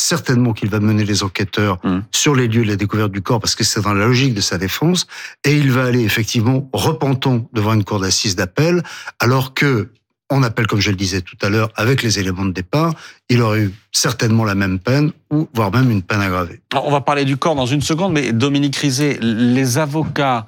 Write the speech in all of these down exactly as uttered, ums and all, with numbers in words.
certainement qu'il va mener les enquêteurs mmh. sur les lieux de la découverte du corps, parce que c'est dans la logique de sa défense, et il va aller effectivement repentant devant une cour d'assises d'appel, alors que on appelle, comme je le disais tout à l'heure, avec les éléments de départ, il aurait eu certainement la même peine, ou voire même une peine aggravée. Alors, on va parler du corps dans une seconde, mais Dominique Rizet, les avocats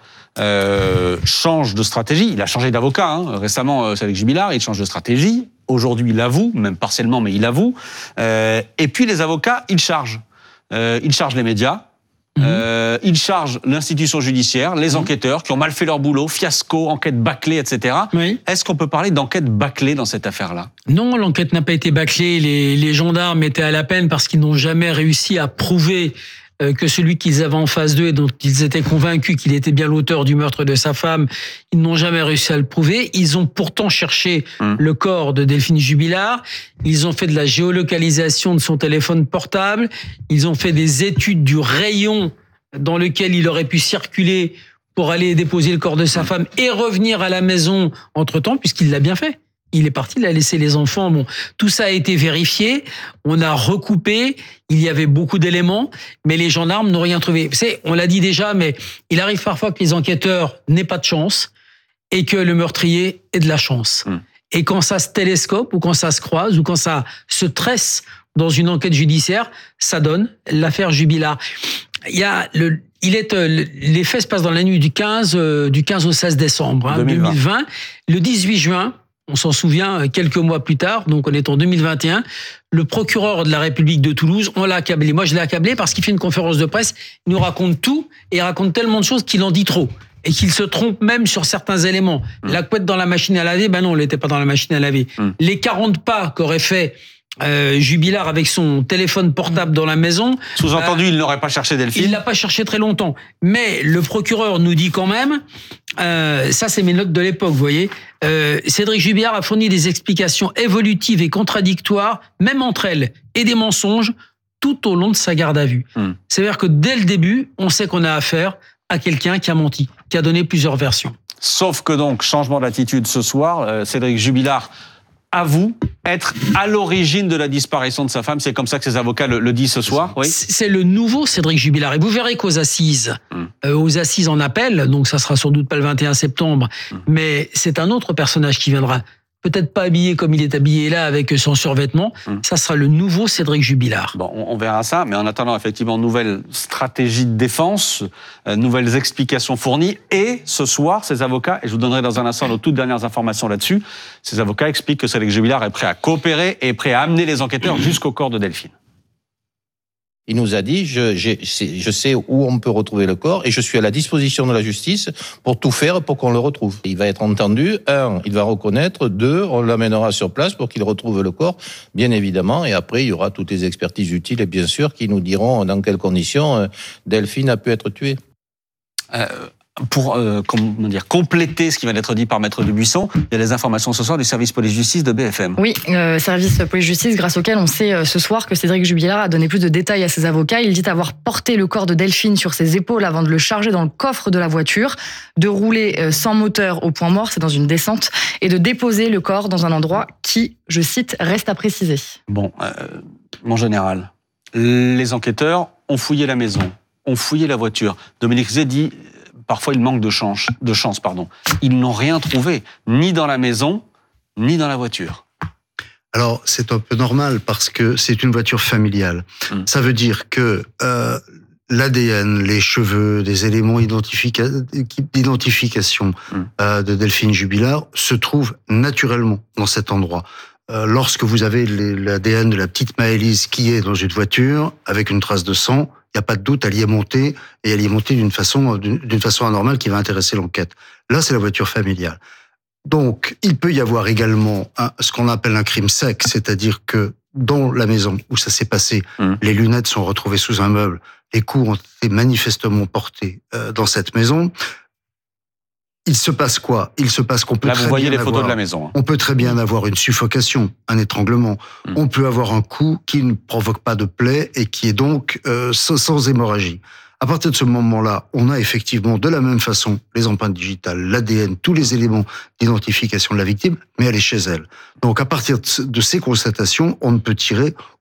euh, changent de stratégie. Il a changé d'avocat, hein. Récemment, euh, c'est avec Jubilard, il change de stratégie. Aujourd'hui, il avoue, même partiellement, mais il avoue. Euh, et puis, les avocats, ils chargent. Euh, ils chargent les médias. Mmh. Euh, ils chargent l'institution judiciaire, les mmh. enquêteurs qui ont mal fait leur boulot, fiasco, enquête bâclée, et cetera. Oui. Est-ce qu'on peut parler d'enquête bâclée dans cette affaire-là ? Non, l'enquête n'a pas été bâclée. Les, les gendarmes étaient à la peine parce qu'ils n'ont jamais réussi à prouver euh, que celui qu'ils avaient en face d'eux et dont ils étaient convaincus qu'il était bien l'auteur du meurtre de sa femme, ils n'ont jamais réussi à le prouver. Ils ont pourtant cherché mmh. le corps de Delphine Jubilard. Ils ont fait de la géolocalisation de son téléphone portable. Ils ont fait des études du rayon dans lequel il aurait pu circuler pour aller déposer le corps de sa femme et revenir à la maison entre-temps, puisqu'il l'a bien fait. Il est parti, il a laissé les enfants. Bon, tout ça a été vérifié. On a recoupé. Il y avait beaucoup d'éléments, mais les gendarmes n'ont rien trouvé. C'est, on l'a dit déjà, mais il arrive parfois que les enquêteurs n'aient pas de chance et que le meurtrier ait de la chance. Mmh. Et quand ça se télescope ou quand ça se croise ou quand ça se tresse dans une enquête judiciaire, ça donne l'affaire Jubilard. Il y a le, il est, les faits se passent dans la nuit du quinze, du quinze au seize décembre hein, deux mille vingt. deux mille vingt. Le dix-huit juin, on s'en souvient, quelques mois plus tard, donc on est en deux mille vingt et un, le procureur de la République de Toulouse, on l'a accablé. Moi, je l'ai accablé parce qu'il fait une conférence de presse, il nous raconte tout et il raconte tellement de choses qu'il en dit trop. Et qu'il se trompe même sur certains éléments. Mmh. La couette dans la machine à laver, ben non, elle n'était pas dans la machine à laver. Mmh. Les quarante pas qu'aurait fait euh, Jubilard avec son téléphone portable dans la maison... Sous-entendu, euh, il n'aurait pas cherché Delphine. Il l'a pas cherché très longtemps. Mais le procureur nous dit quand même, euh, ça c'est mes notes de l'époque, vous voyez, euh, Cédric Jubilard a fourni des explications évolutives et contradictoires, même entre elles, et des mensonges, tout au long de sa garde à vue. Mmh. C'est-à-dire que dès le début, on sait qu'on a affaire à quelqu'un qui a menti, qui a donné plusieurs versions. Sauf que donc, changement d'attitude ce soir, euh, Cédric Jubilard avoue être à l'origine de la disparition de sa femme. C'est comme ça que ses avocats le, le disent ce soir, oui. C'est le nouveau Cédric Jubilard. Et vous verrez qu'aux assises, hum. euh, aux assises en appel, donc ça sera sans doute pas le vingt et un septembre, hum. mais c'est un autre personnage qui viendra. Peut-être pas habillé comme il est habillé là avec son survêtement, mmh. ça sera le nouveau Cédric Jubilard. Bon, on verra ça, mais en attendant effectivement nouvelle stratégie de défense, euh, nouvelles explications fournies, et ce soir, ces avocats, et je vous donnerai dans un instant nos toutes dernières informations là-dessus, ces avocats expliquent que Cédric Jubilard est prêt à coopérer et prêt à amener les enquêteurs mmh. jusqu'au corps de Delphine. Il nous a dit, je, je sais où on peut retrouver le corps et je suis à la disposition de la justice pour tout faire pour qu'on le retrouve. Il va être entendu, un, il va reconnaître, deux, on l'amènera sur place pour qu'il retrouve le corps, bien évidemment, et après il y aura toutes les expertises utiles et bien sûr qui nous diront dans quelles conditions Delphine a pu être tuée. Euh... Pour euh, comment dire, compléter ce qui vient d'être dit par Maître Dubuisson, il y a des informations ce soir du service police-justice de B F M. Oui, euh, service police-justice grâce auquel on sait euh, ce soir que Cédric Jubilard a donné plus de détails à ses avocats. Il dit avoir porté le corps de Delphine sur ses épaules avant de le charger dans le coffre de la voiture, de rouler euh, sans moteur au point mort, c'est dans une descente, et de déposer le corps dans un endroit qui, je cite, reste à préciser. Bon, euh, mon général, les enquêteurs ont fouillé la maison, ont fouillé la voiture. Dominique Rizet dit... Parfois, il manque de chance, de chance, pardon. Ils n'ont rien trouvé, ni dans la maison, ni dans la voiture. Alors, c'est un peu normal parce que c'est une voiture familiale. Mmh. Ça veut dire que euh, l'A D N, les cheveux, des éléments identifica- d'identification mmh. euh, de Delphine Jubilard se trouvent naturellement dans cet endroit. Euh, lorsque vous avez l'A D N de la petite Maëlys qui est dans une voiture avec une trace de sang, il n'y a pas de doute, elle y est montée, et elle y est montée d'une façon, d'une façon anormale qui va intéresser l'enquête. Là, c'est la voiture familiale. Donc, il peut y avoir également un, ce qu'on appelle un crime sec, c'est-à-dire que dans la maison où ça s'est passé, mmh. les lunettes sont retrouvées sous un meuble, les coups ont été manifestement portés euh, dans cette maison. Il se passe quoi? Il se passe qu'on peut Là, très vous voyez bien les photos avoir, de la maison. Hein. On peut très bien avoir une suffocation, un étranglement. Mmh. On peut avoir un coup qui ne provoque pas de plaie et qui est donc euh, sans, sans hémorragie. À partir de ce moment-là, on a effectivement de la même façon les empreintes digitales, l'A D N, tous les éléments d'identification de la victime, mais elle est chez elle. Donc à partir de ces constatations, on ne peut tirer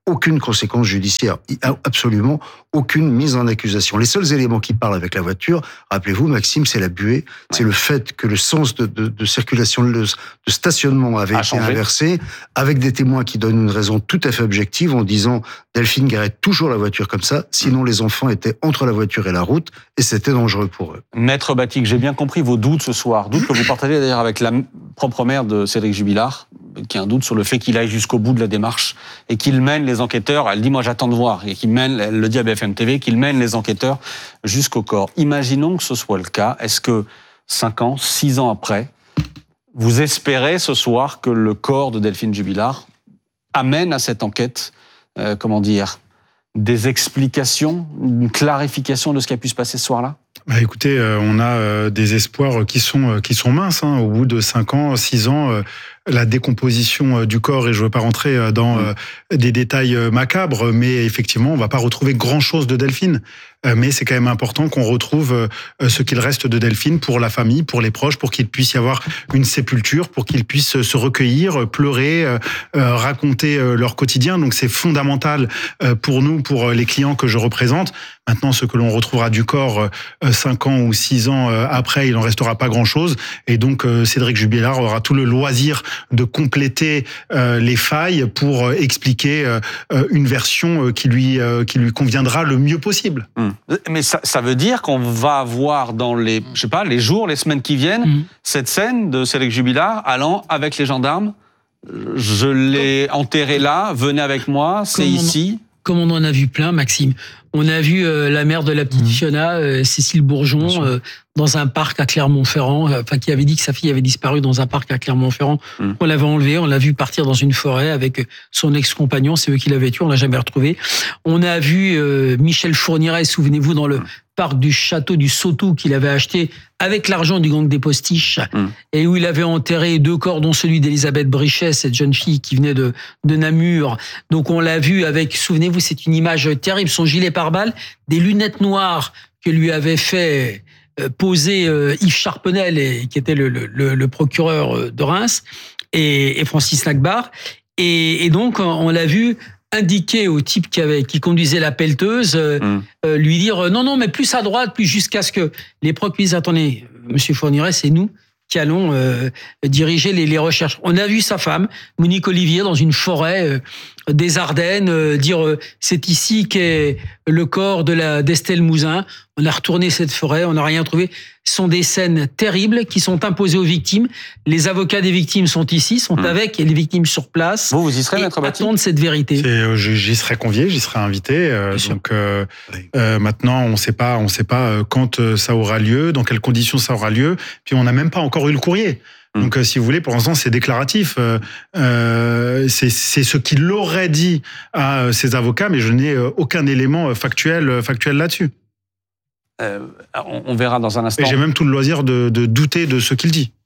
aucune conséquence judiciaire, absolument aucune mise en accusation. Les seuls éléments qui parlent avec la voiture, rappelez-vous, Maxime, c'est la buée, ouais. c'est le fait que le sens de, de, de circulation, de, de stationnement avait été changé. inversé, avec des témoins qui donnent une raison tout à fait objective en disant Delphine garait toujours la voiture comme ça, sinon les enfants étaient entre la voiture et la route et c'était dangereux pour eux. Maître Batic, j'ai bien compris vos doutes ce soir, doutes que vous partagez d'ailleurs avec la propre mère de Cédric Jubilard, qui a un doute sur le fait qu'il aille jusqu'au bout de la démarche et qu'il mène les enquêteurs, elle dit moi j'attends de voir, et qu'il mène, elle le dit à B F M T V, qu'il mène les enquêteurs jusqu'au corps. Imaginons que ce soit le cas, est-ce que cinq ans, six ans après, vous espérez ce soir que le corps de Delphine Jubilard amène à cette enquête, euh, comment dire, des explications, une clarification de ce qui a pu se passer ce soir-là ? Bah écoutez, euh, on a euh, des espoirs qui sont euh, qui sont minces. Hein. Au bout de cinq ans, six ans, euh, la décomposition euh, du corps, et je veux pas rentrer euh, dans euh, des détails euh, macabres, mais effectivement, on va pas retrouver grand-chose de Delphine. Euh, mais c'est quand même important qu'on retrouve euh, ce qu'il reste de Delphine pour la famille, pour les proches, pour qu'il puisse y avoir une sépulture, pour qu'ils puissent se recueillir, pleurer, euh, euh, raconter euh, leur quotidien. Donc c'est fondamental euh, pour nous, pour les clients que je représente. Maintenant, ce que l'on retrouvera du corps euh, cinq ans ou six ans euh, après, il n'en restera pas grand-chose. Et donc, euh, Cédric Jubilard aura tout le loisir de compléter euh, les failles pour euh, expliquer euh, une version euh, qui lui euh, qui lui conviendra le mieux possible. Mmh. Mais ça, ça veut dire qu'on va avoir dans les, je sais pas, les jours, les semaines qui viennent, mmh. cette scène de Cédric Jubilard allant avec les gendarmes. Je l'ai enterré là, venez avec moi, c'est Comme ici. On, comme on en a vu plein, Maxime. On a vu euh, la mère de la petite Fiona, euh, Cécile Bourgeon, euh, dans un parc à Clermont-Ferrand, euh, enfin qui avait dit que sa fille avait disparu dans un parc à Clermont-Ferrand. Mm. On l'avait enlevée, on l'a vu partir dans une forêt avec son ex-compagnon, c'est eux qui l'avaient tué, on l'a jamais retrouvé. On a vu euh, Michel Fourniret, souvenez-vous, dans le mm. parc du château du Sautou qu'il avait acheté avec l'argent du gang des Postiches, mm. et où il avait enterré deux corps, dont celui d'Elisabeth Brichet, cette jeune fille qui venait de, de Namur. Donc on l'a vu avec, souvenez-vous, c'est une image terrible, son gilet pare-balles, des lunettes noires que lui avait fait poser Yves Charpenel, et, qui était le, le, le procureur de Reims, et, et Francis Lacbar. Et, et donc, on l'a vu indiquer au type qui, avait, qui conduisait la pelleteuse, mmh. euh, lui dire non, non, mais plus à droite, plus jusqu'à ce que les procs disent attendez, monsieur Fourniret, c'est nous qui allons euh, diriger les, les recherches. On a vu sa femme, Monique Olivier, dans une forêt euh, des Ardennes, euh, dire euh, c'est ici qu'est le corps de la d'Estelle Mouzin. On a retourné cette forêt, on n'a rien trouvé. Ce sont des scènes terribles qui sont imposées aux victimes. Les avocats des victimes sont ici, sont mmh. avec les victimes sur place. Vous, vous y serez, Maître Batic ? Attendent cette vérité. C'est, j'y serai convié, j'y serai invité. Euh, donc euh, oui. euh, maintenant, on ne sait pas, on sait pas quand ça aura lieu, dans quelles conditions ça aura lieu. Puis on n'a même pas encore eu le courrier. Mmh. Donc, euh, si vous voulez, pour l'instant, c'est déclaratif. Euh, euh, c'est, c'est ce qu'il aurait dit à euh, ses avocats, mais je n'ai euh, aucun élément factuel, factuel là-dessus. Euh, on, on verra dans un instant. Et j'ai même tout le loisir de, de douter de ce qu'il dit.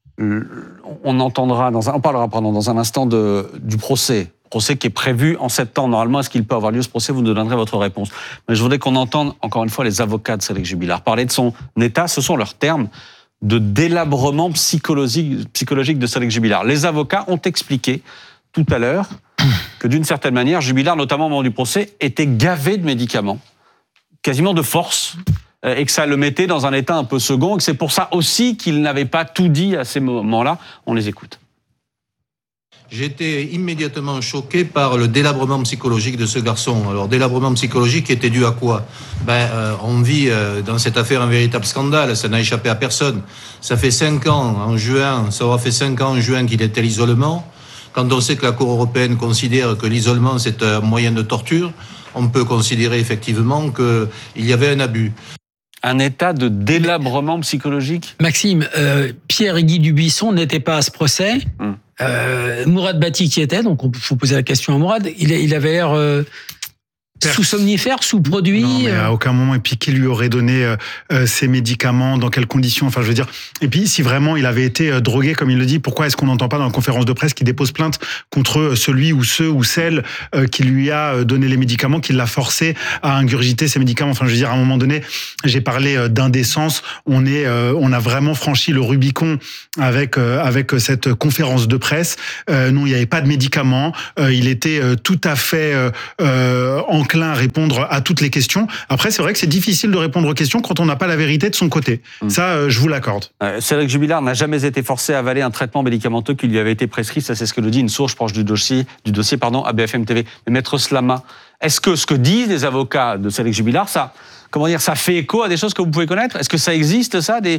On entendra, dans un, on parlera pardon, dans un instant de, du procès. Procès qui est prévu en septembre. Normalement, est-ce qu'il peut avoir lieu ce procès ? Vous nous donnerez votre réponse. Mais je voudrais qu'on entende, encore une fois, les avocats de Cédric Jubilard parler de son état, ce sont leurs termes, de délabrement psychologique, psychologique de Cédric Jubilard. Les avocats ont expliqué tout à l'heure que d'une certaine manière, Jubilard, notamment au moment du procès, était gavé de médicaments, quasiment de force, et que ça le mettait dans un état un peu second, et que c'est pour ça aussi qu'il n'avait pas tout dit à ces moments-là. On les écoute. J'étais immédiatement choqué par le délabrement psychologique de ce garçon. Alors, délabrement psychologique était dû à quoi ? Ben, euh, on vit euh, dans cette affaire un véritable scandale, ça n'a échappé à personne. Ça fait cinq ans, en juin, ça aura fait cinq ans en juin qu'il était à l'isolement. Quand on sait que la Cour européenne considère que l'isolement c'est un moyen de torture, on peut considérer effectivement qu'il y avait un abus. Un état de délabrement psychologique ? Maxime, euh, Pierre-Guy Dubuisson n'était pas à ce procès. Hum. Euh, Mourad Batic y était, donc il faut poser la question à Mourad. Il, il avait l'air euh, Sous somnifères, sous produits. Non, mais euh... à aucun moment. Et puis qui lui aurait donné euh, euh, ces médicaments, dans quelles conditions? Enfin, je veux dire. Et puis si vraiment il avait été euh, drogué, comme il le dit, pourquoi est-ce qu'on n'entend pas dans la conférence de presse qu'il dépose plainte contre celui ou ceux ou celle euh, qui lui a donné les médicaments, qui l'a forcé à ingurgiter ces médicaments? Enfin, je veux dire, à un moment donné, j'ai parlé euh, d'indécence. On est, euh, on a vraiment franchi le Rubicon avec euh, avec cette conférence de presse. Euh, non, il n'y avait pas de médicaments. Euh, il était euh, tout à fait euh, euh, enclin à répondre à toutes les questions. Après, c'est vrai que c'est difficile de répondre aux questions quand on n'a pas la vérité de son côté. Mmh. Ça, euh, je vous l'accorde. Euh, Cédric Jubilard n'a jamais été forcé à avaler un traitement médicamenteux qui lui avait été prescrit. Ça, c'est ce que le dit une source proche du dossier, du dossier pardon, à B F M T V. Mais Maître Slama, est-ce que ce que disent les avocats de Cédric Jubilard, ça, comment dire, ça fait écho à des choses que vous pouvez connaître? Est-ce que ça existe, ça, des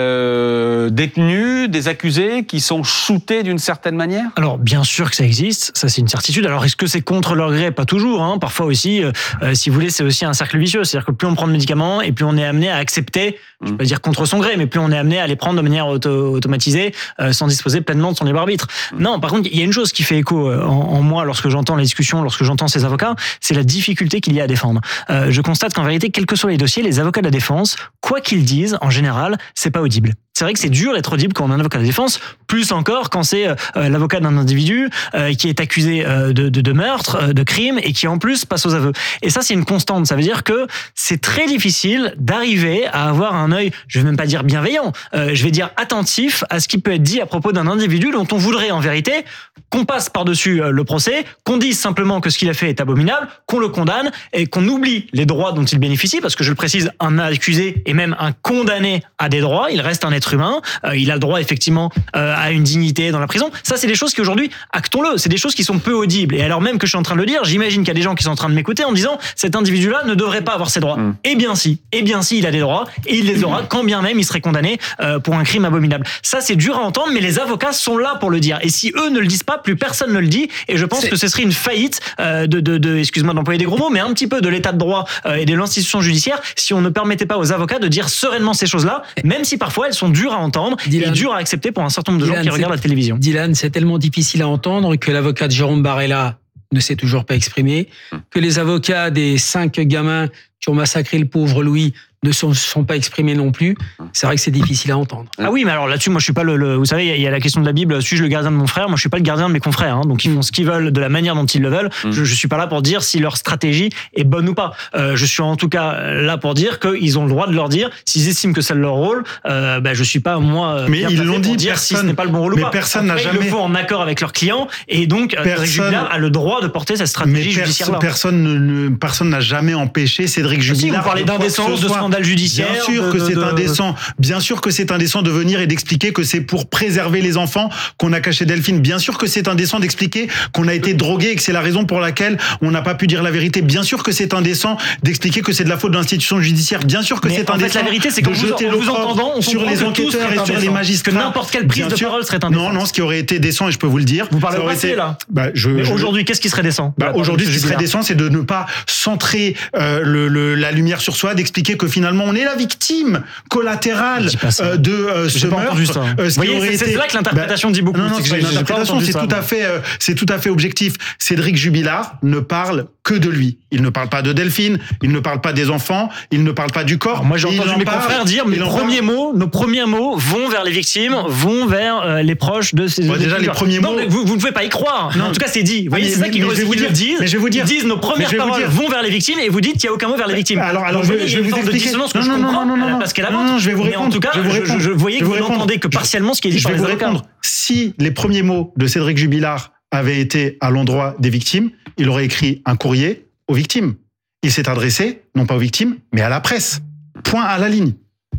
euh, détenus, des accusés qui sont shootés d'une certaine manière? Alors, bien sûr que ça existe, ça c'est une certitude. Alors, est-ce que c'est contre leur gré? Pas toujours. Hein. Parfois aussi, euh, si vous voulez, c'est aussi un cercle vicieux. C'est-à-dire que plus on prend de médicaments et plus on est amené à accepter, mmh. je ne vais pas dire contre son gré, mais plus on est amené à les prendre de manière auto- automatisée, euh, sans disposer pleinement de son libre arbitre. Mmh. Non, par contre, il y a une chose qui fait écho en, en moi lorsque j'entends la discussion, lorsque j'entends ces avocats, c'est la difficulté qu'il y a à défendre. Euh, je constate qu'en vérité, quel que soit les dossiers, les avocats de la défense, quoi qu'ils disent, en général, c'est pas audible. C'est vrai que c'est dur d'être audible quand on est un avocat de défense, plus encore quand c'est euh, l'avocat d'un individu euh, qui est accusé euh, de, de, de meurtre, euh, de crime, et qui en plus passe aux aveux. Et ça, c'est une constante. Ça veut dire que c'est très difficile d'arriver à avoir un œil, je vais même pas dire bienveillant, euh, je vais dire attentif à ce qui peut être dit à propos d'un individu dont on voudrait en vérité qu'on passe par-dessus euh, le procès, qu'on dise simplement que ce qu'il a fait est abominable, qu'on le condamne et qu'on oublie les droits dont il bénéficie, parce que je le précise, un accusé et même un condamné a des droits, il reste un être humain, euh, il a le droit effectivement euh, à une dignité dans la prison. Ça, c'est des choses qui aujourd'hui, actons-le, c'est des choses qui sont peu audibles. Et alors même que je suis en train de le dire, j'imagine qu'il y a des gens qui sont en train de m'écouter en me disant cet individu-là ne devrait pas avoir ses droits. Mmh. Eh bien si, eh bien si, il a des droits et il les aura, quand bien même il serait condamné euh, pour un crime abominable. Ça, c'est dur à entendre, mais les avocats sont là pour le dire. Et si eux ne le disent pas, plus personne ne le dit. Et je pense c'est... que ce serait une faillite euh, de, de, de, excuse-moi d'employer des gros mots, mais un petit peu de l'état de droit euh, et de l'institution judiciaire si on ne permettait pas aux avocats de dire sereinement ces choses-là, même si parfois elles sont dures à entendre Dylan, et dures à accepter pour un certain nombre de Dylan, gens qui regardent la télévision. Dylan, c'est tellement difficile à entendre que l'avocat de Jérôme Barella ne s'est toujours pas exprimé, que les avocats des cinq gamins qui ont massacré le pauvre Louis ne se sont, sont pas exprimés non plus. C'est vrai que c'est difficile à entendre. Ah oui, mais alors là-dessus, moi je suis pas le, le vous savez, il y a la question de la Bible, suis-je le gardien de mon frère? Moi je suis pas le gardien de mes confrères, hein, donc ils font ce qu'ils veulent de la manière dont ils le veulent. Mm. Je, je suis pas là pour dire si leur stratégie est bonne ou pas. Euh, je suis en tout cas là pour dire qu'ils ont le droit de leur dire s'ils estiment que c'est leur rôle. Euh, ben je suis pas moi. Mais ils l'ont dit, dire personne, si ce n'est pas le bon rôle mais ou pas. Personne Après, n'a jamais. Ils le font en accord avec leurs clients et donc Cédric Jubilard a le droit de porter cette stratégie mais judiciaire. Personne ne, personne n'a jamais empêché Cédric Jubilard. Si vous parlez d'indécence, de scandale judiciaire. Bien sûr de, que de, c'est de... indécent. Bien sûr que c'est indécent de venir et d'expliquer que c'est pour préserver les enfants qu'on a caché Delphine. Bien sûr que c'est indécent d'expliquer qu'on a été drogué et que c'est la raison pour laquelle on n'a pas pu dire la vérité. Bien sûr que c'est indécent d'expliquer que c'est de la faute de l'institution judiciaire. Bien sûr que mais c'est en indécent. Fait, la vérité, c'est que de vous, jeter en vous entendant, on sur les enquêteurs et sur les magistrats. Que n'importe quelle prise Bien de sûr. parole serait indécente. Non, non, ce qui aurait été décent, et je peux vous le dire. Vous parlez au passé, été... là. Bah, je, mais je... aujourd'hui, qu'est-ce qui serait décent? Bah, aujourd'hui, ce qui serait décent, c'est de ne pas centrer euh, le, le, la lumière sur soi, d'expliquer que finalement, on est la victime collatérale euh, de euh, ce meurtre. Euh, Vous voyez, c'est été... là que l'interprétation bah, dit beaucoup. Non, non, c'est l'interprétation, c'est tout à fait, euh, c'est tout à fait objectif. Cédric Jubilard ne parle que de lui. Il ne parle pas de Delphine, il ne parle pas des enfants, il ne parle pas du corps. Alors moi, j'ai entendu mes parle, confrères dire, mes premiers mots, nos premiers mots vont vers les victimes, vont vers euh, les proches de ces. Bon, déjà, les premiers non, mots. Vous, vous ne pouvez pas y croire. Non. En tout cas, c'est dit. Vous voyez, mais, c'est ça qu'ils vous le disent. Mais je vais vous dire. Ils disent nos premières paroles vont vers les victimes et vous dites qu'il n'y a aucun mot vers les victimes. Alors, alors, je vais vous expliquer. Non, non, non, non, non, parce qu'elle a. Non, je vais vous répondre. En tout cas, je voyais que vous n'entendez que partiellement ce qui est dit par les avocats. Si les premiers mots de Cédric Jubilard avaient été à l'endroit des victimes, il aurait écrit un courrier aux victimes. Il s'est adressé, non pas aux victimes, mais à la presse. Point à la ligne.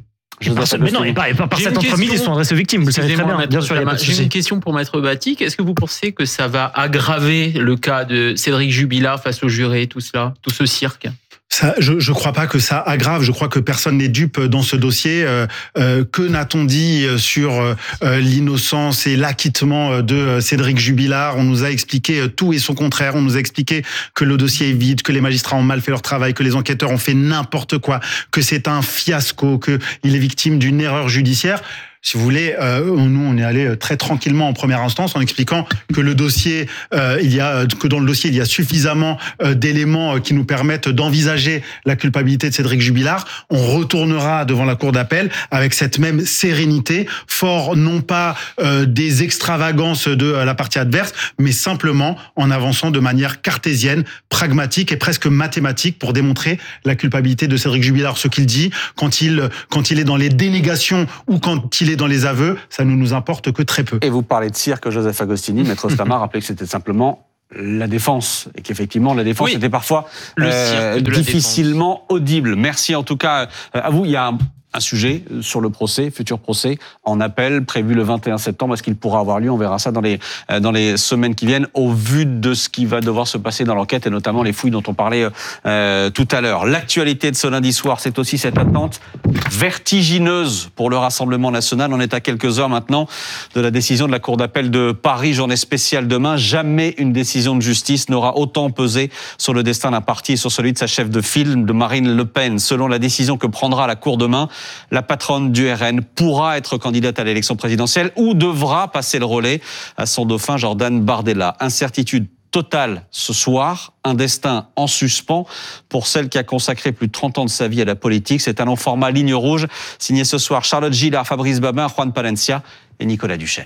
Je par, mais non, et pas, et pas par cette entremise, ils sont adressés aux victimes, vous le savez très bien. Bien sûr, j'ai une question pour Maître Batik. Est-ce que vous pensez que ça va aggraver le cas de Cédric Jubilard face au juré, tout cela, tout ce cirque? Ça, je je crois pas que ça aggrave. Je crois que personne n'est dupe dans ce dossier. Euh, euh, que n'a-t-on dit sur euh, l'innocence et l'acquittement de Cédric Jubilard? On nous a expliqué tout et son contraire. On nous a expliqué que le dossier est vide, que les magistrats ont mal fait leur travail, que les enquêteurs ont fait n'importe quoi, que c'est un fiasco, que il est victime d'une erreur judiciaire. Si vous voulez, euh, nous, on est allé très tranquillement en première instance en expliquant que le dossier, euh, il y a, que dans le dossier, il y a suffisamment euh, d'éléments qui nous permettent d'envisager la culpabilité de Cédric Jubilard. On retournera devant la cour d'appel avec cette même sérénité, fort non pas euh, des extravagances de la partie adverse, mais simplement en avançant de manière cartésienne, pragmatique et presque mathématique pour démontrer la culpabilité de Cédric Jubilard. Ce qu'il dit, quand il, quand il est dans les dénégations ou quand il est dans les aveux, ça ne nous importe que très peu. Et vous parlez de cirque, Joseph Agostini, Maître Slama rappelait que c'était simplement la défense, et qu'effectivement la défense oui. était parfois euh, difficilement audible. Merci en tout cas à vous. Il y a un, un sujet sur le procès, futur procès, en appel, prévu le vingt et un septembre. Est-ce qu'il pourra avoir lieu? On verra ça dans les, dans les semaines qui viennent, au vu de ce qui va devoir se passer dans l'enquête, et notamment les fouilles dont on parlait euh, tout à l'heure. L'actualité de ce lundi soir, c'est aussi cette attente vertigineuse pour le Rassemblement national. On est à quelques heures maintenant de la décision de la Cour d'appel de Paris, journée spéciale demain. Jamais une décision de justice n'aura autant pesé sur le destin d'un parti et sur celui de sa chef de file, de Marine Le Pen. Selon la décision que prendra la Cour demain, la patronne du R N pourra être candidate à l'élection présidentielle ou devra passer le relais à son dauphin Jordan Bardella. Incertitude totale ce soir, un destin en suspens pour celle qui a consacré plus de trente ans de sa vie à la politique. C'est un long format ligne rouge, signé ce soir Charlotte Gillard, Fabrice Babin, Juan Palencia et Nicolas Duchesne.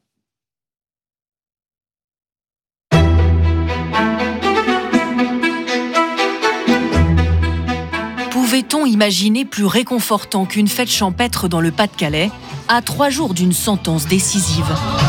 Pouvait-on imaginer plus réconfortant qu'une fête champêtre dans le Pas-de-Calais, à trois jours d'une sentence décisive ?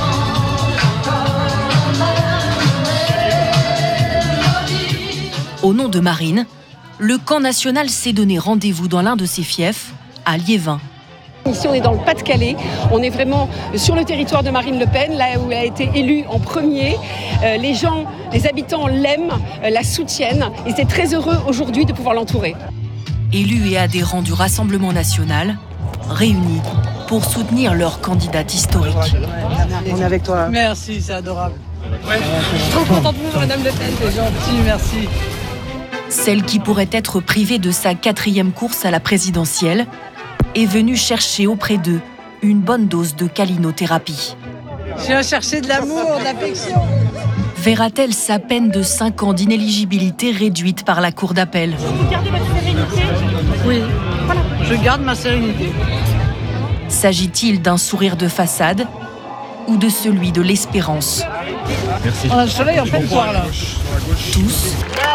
Au nom de Marine, le camp national s'est donné rendez-vous dans l'un de ses fiefs, à Liévin. Ici, on est dans le Pas-de-Calais. On est vraiment sur le territoire de Marine Le Pen, là où elle a été élue en premier. Euh, les gens, les habitants l'aiment, euh, la soutiennent. Et c'est très heureux aujourd'hui de pouvoir l'entourer. Élus et adhérents du Rassemblement national, réunis pour soutenir leur candidate historique. On est avec toi. Merci, c'est adorable. Ouais. Je suis trop contente de vous, Madame Le Pen. C'est gentil, merci. Celle qui pourrait être privée de sa quatrième course à la présidentielle est venue chercher auprès d'eux une bonne dose de calinothérapie. Je viens chercher de l'amour, de l'affection. Verra-t-elle sa peine de cinq ans d'inéligibilité réduite par la cour d'appel ? Vous gardez votre sérénité ? Oui, voilà, je garde ma sérénité. S'agit-il d'un sourire de façade ou de celui de l'espérance ? Merci. On a le soleil en pleine soir là. Tous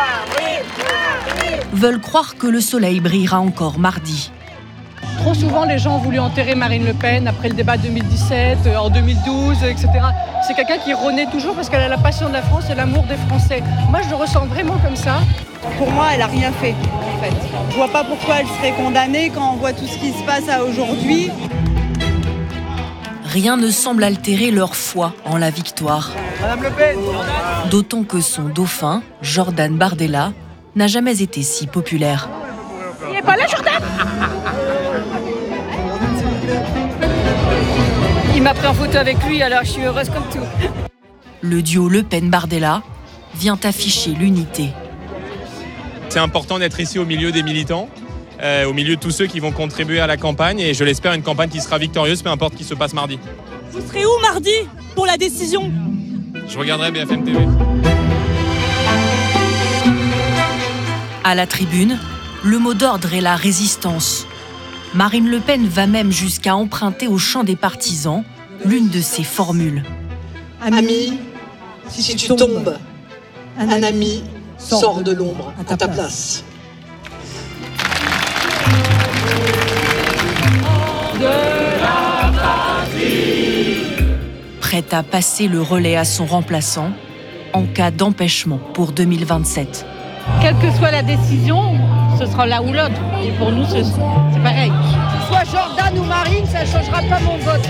veulent croire que le soleil brillera encore mardi. Trop souvent, les gens ont voulu enterrer Marine Le Pen après le débat de deux mille dix-sept, en deux mille douze, et cetera. C'est quelqu'un qui renaît toujours parce qu'elle a la passion de la France et l'amour des Français. Moi, je le ressens vraiment comme ça. Pour moi, elle n'a rien fait, en fait. Je vois pas pourquoi elle serait condamnée quand on voit tout ce qui se passe à aujourd'hui. Rien ne semble altérer leur foi en la victoire. Madame Le Pen. D'autant que son dauphin, Jordan Bardella, n'a jamais été si populaire. Il n'est pas là, Jordan ? Il m'a pris en photo avec lui, alors je suis heureuse comme tout. Le duo Le Pen-Bardella vient afficher l'unité. C'est important d'être ici au milieu des militants, euh, au milieu de tous ceux qui vont contribuer à la campagne, et je l'espère une campagne qui sera victorieuse, peu importe qui se passe mardi. Vous serez où mardi pour la décision ? Je regarderai B F M T V. À la tribune, le mot d'ordre est la résistance. Marine Le Pen va même jusqu'à emprunter au chant des partisans l'une de ses formules. Ami, si, si tu tombes, un, un ami sort de l'ombre à ta, à ta place. De la patrie. Prête à passer le relais à son remplaçant en cas d'empêchement pour deux mille vingt-sept. Quelle que soit la décision, ce sera l'un ou l'autre. Et pour nous, c'est pareil. Que ce soit Jordan ou Marine, ça ne changera pas mon vote.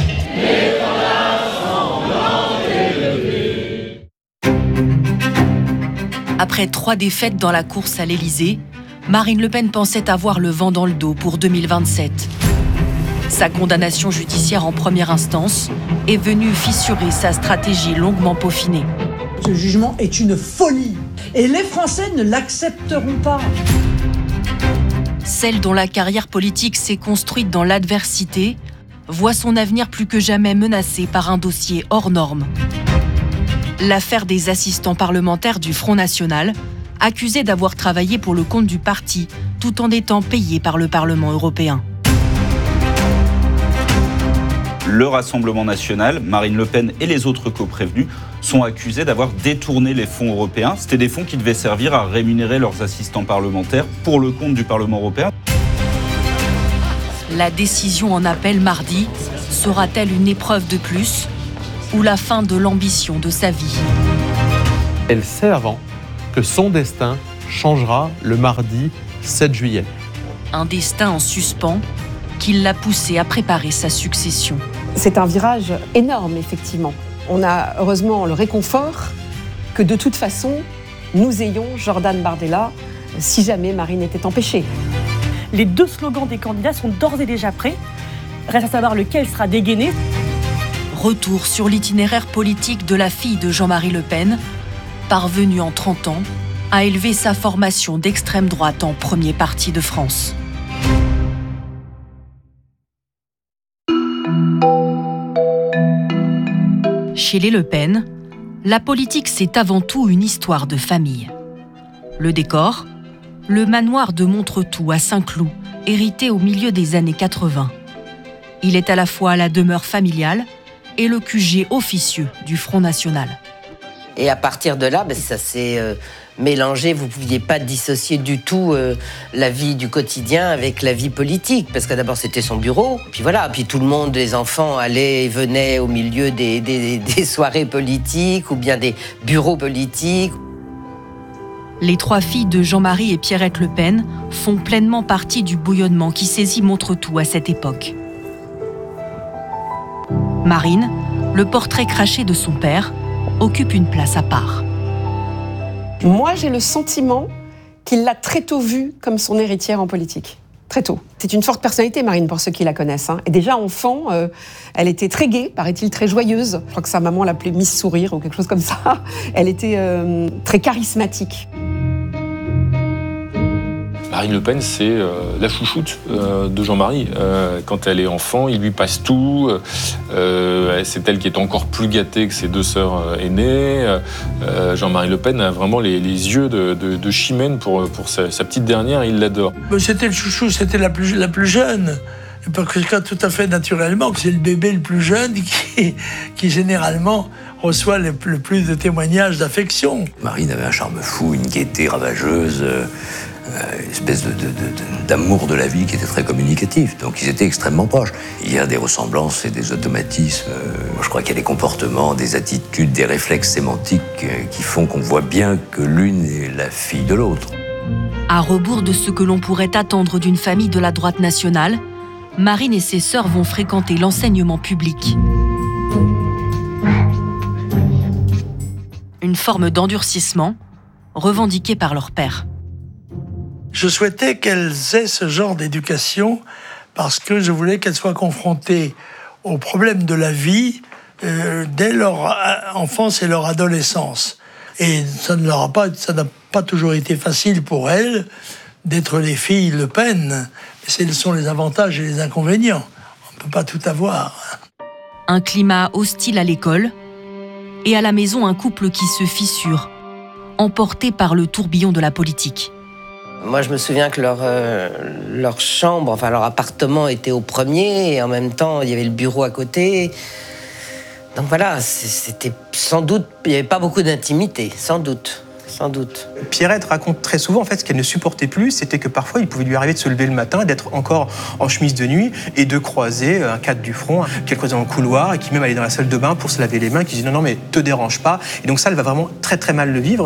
Après trois défaites dans la course à l'Élysée, Marine Le Pen pensait avoir le vent dans le dos pour deux mille vingt-sept. Sa condamnation judiciaire en première instance est venue fissurer sa stratégie longuement peaufinée. Ce jugement est une folie et les Français ne l'accepteront pas. Celle dont la carrière politique s'est construite dans l'adversité voit son avenir plus que jamais menacé par un dossier hors norme. L'affaire des assistants parlementaires du Front National, accusés d'avoir travaillé pour le compte du parti, tout en étant payés par le Parlement européen. Le Rassemblement national, Marine Le Pen et les autres co-prévenus sont accusés d'avoir détourné les fonds européens. C'était des fonds qui devaient servir à rémunérer leurs assistants parlementaires pour le compte du Parlement européen. La décision en appel mardi sera-t-elle une épreuve de plus ou la fin de l'ambition de sa vie? Elle sait avant que son destin changera le mardi sept juillet. Un destin en suspens qui l'a poussé à préparer sa succession. C'est un virage énorme, effectivement. On a heureusement le réconfort que de toute façon, nous ayons Jordan Bardella si jamais Marine était empêchée. Les deux slogans des candidats sont d'ores et déjà prêts. Reste à savoir lequel sera dégainé. Retour sur l'itinéraire politique de la fille de Jean-Marie Le Pen, parvenue en trente ans à élever sa formation d'extrême droite en premier parti de France. Chez les Le Pen, la politique, c'est avant tout une histoire de famille. Le décor, le manoir de Montretout à Saint-Cloud, hérité au milieu des années quatre-vingts. Il est à la fois la demeure familiale et le Q G officieux du Front National. Et à partir de là, ben, ça s'est euh, mélangé. Vous ne pouviez pas dissocier du tout euh, la vie du quotidien avec la vie politique. Parce que d'abord, c'était son bureau. Puis voilà, puis tout le monde, les enfants, allaient et venaient au milieu des, des, des soirées politiques ou bien des bureaux politiques. Les trois filles de Jean-Marie et Pierrette Le Pen font pleinement partie du bouillonnement qui saisit Montretout à cette époque. Marine, le portrait craché de son père, occupe une place à part. Moi, j'ai le sentiment qu'il l'a très tôt vue comme son héritière en politique. Très tôt. C'est une forte personnalité, Marine, pour ceux qui la connaissent. Hein. Et déjà, enfant, euh, elle était très gaie, paraît-il très joyeuse. Je crois que sa maman l'appelait Miss Sourire ou quelque chose comme ça. Elle était euh, très charismatique. Marine Le Pen, c'est euh, la chouchoute euh, de Jean-Marie. Euh, quand elle est enfant, il lui passe tout. Euh, c'est elle qui est encore plus gâtée que ses deux sœurs aînées. Euh, Jean-Marie Le Pen a vraiment les, les yeux de, de, de chimène pour, pour sa, sa petite dernière. Il l'adore. C'était le chouchou, c'était la plus, la plus jeune. Parce que tout à fait naturellement, c'est le bébé le plus jeune qui, qui généralement reçoit le, le plus de témoignages d'affection. Marine avait un charme fou, une gaieté ravageuse. Euh... une espèce de, de, de, d'amour de la vie qui était très communicatif. Donc ils étaient extrêmement proches. Il y a des ressemblances et des automatismes. Je crois qu'il y a des comportements, des attitudes, des réflexes sémantiques qui font qu'on voit bien que l'une est la fille de l'autre. À rebours de ce que l'on pourrait attendre d'une famille de la droite nationale, Marine et ses sœurs vont fréquenter l'enseignement public. Une forme d'endurcissement revendiquée par leur père. Je souhaitais qu'elles aient ce genre d'éducation parce que je voulais qu'elles soient confrontées aux problèmes de la vie euh, dès leur enfance et leur adolescence. Et ça ne leur a pas, ça n'a pas toujours été facile pour elles d'être les filles Le Pen. Ce sont les avantages et les inconvénients. On ne peut pas tout avoir. Un climat hostile à l'école et à la maison un couple qui se fissure, emporté par le tourbillon de la politique. Moi, je me souviens que leur, euh, leur chambre, enfin leur appartement était au premier, et en même temps, il y avait le bureau à côté. Donc voilà, c'était sans doute, il n'y avait pas beaucoup d'intimité, sans doute, sans doute. Pierrette raconte très souvent en fait ce qu'elle ne supportait plus, c'était que parfois il pouvait lui arriver de se lever le matin, d'être encore en chemise de nuit et de croiser un cadre du front, qu'elle croisait dans le couloir et qui même allait dans la salle de bain pour se laver les mains, qui disait non non mais te dérange pas. Et donc ça, elle va vraiment très très mal le vivre.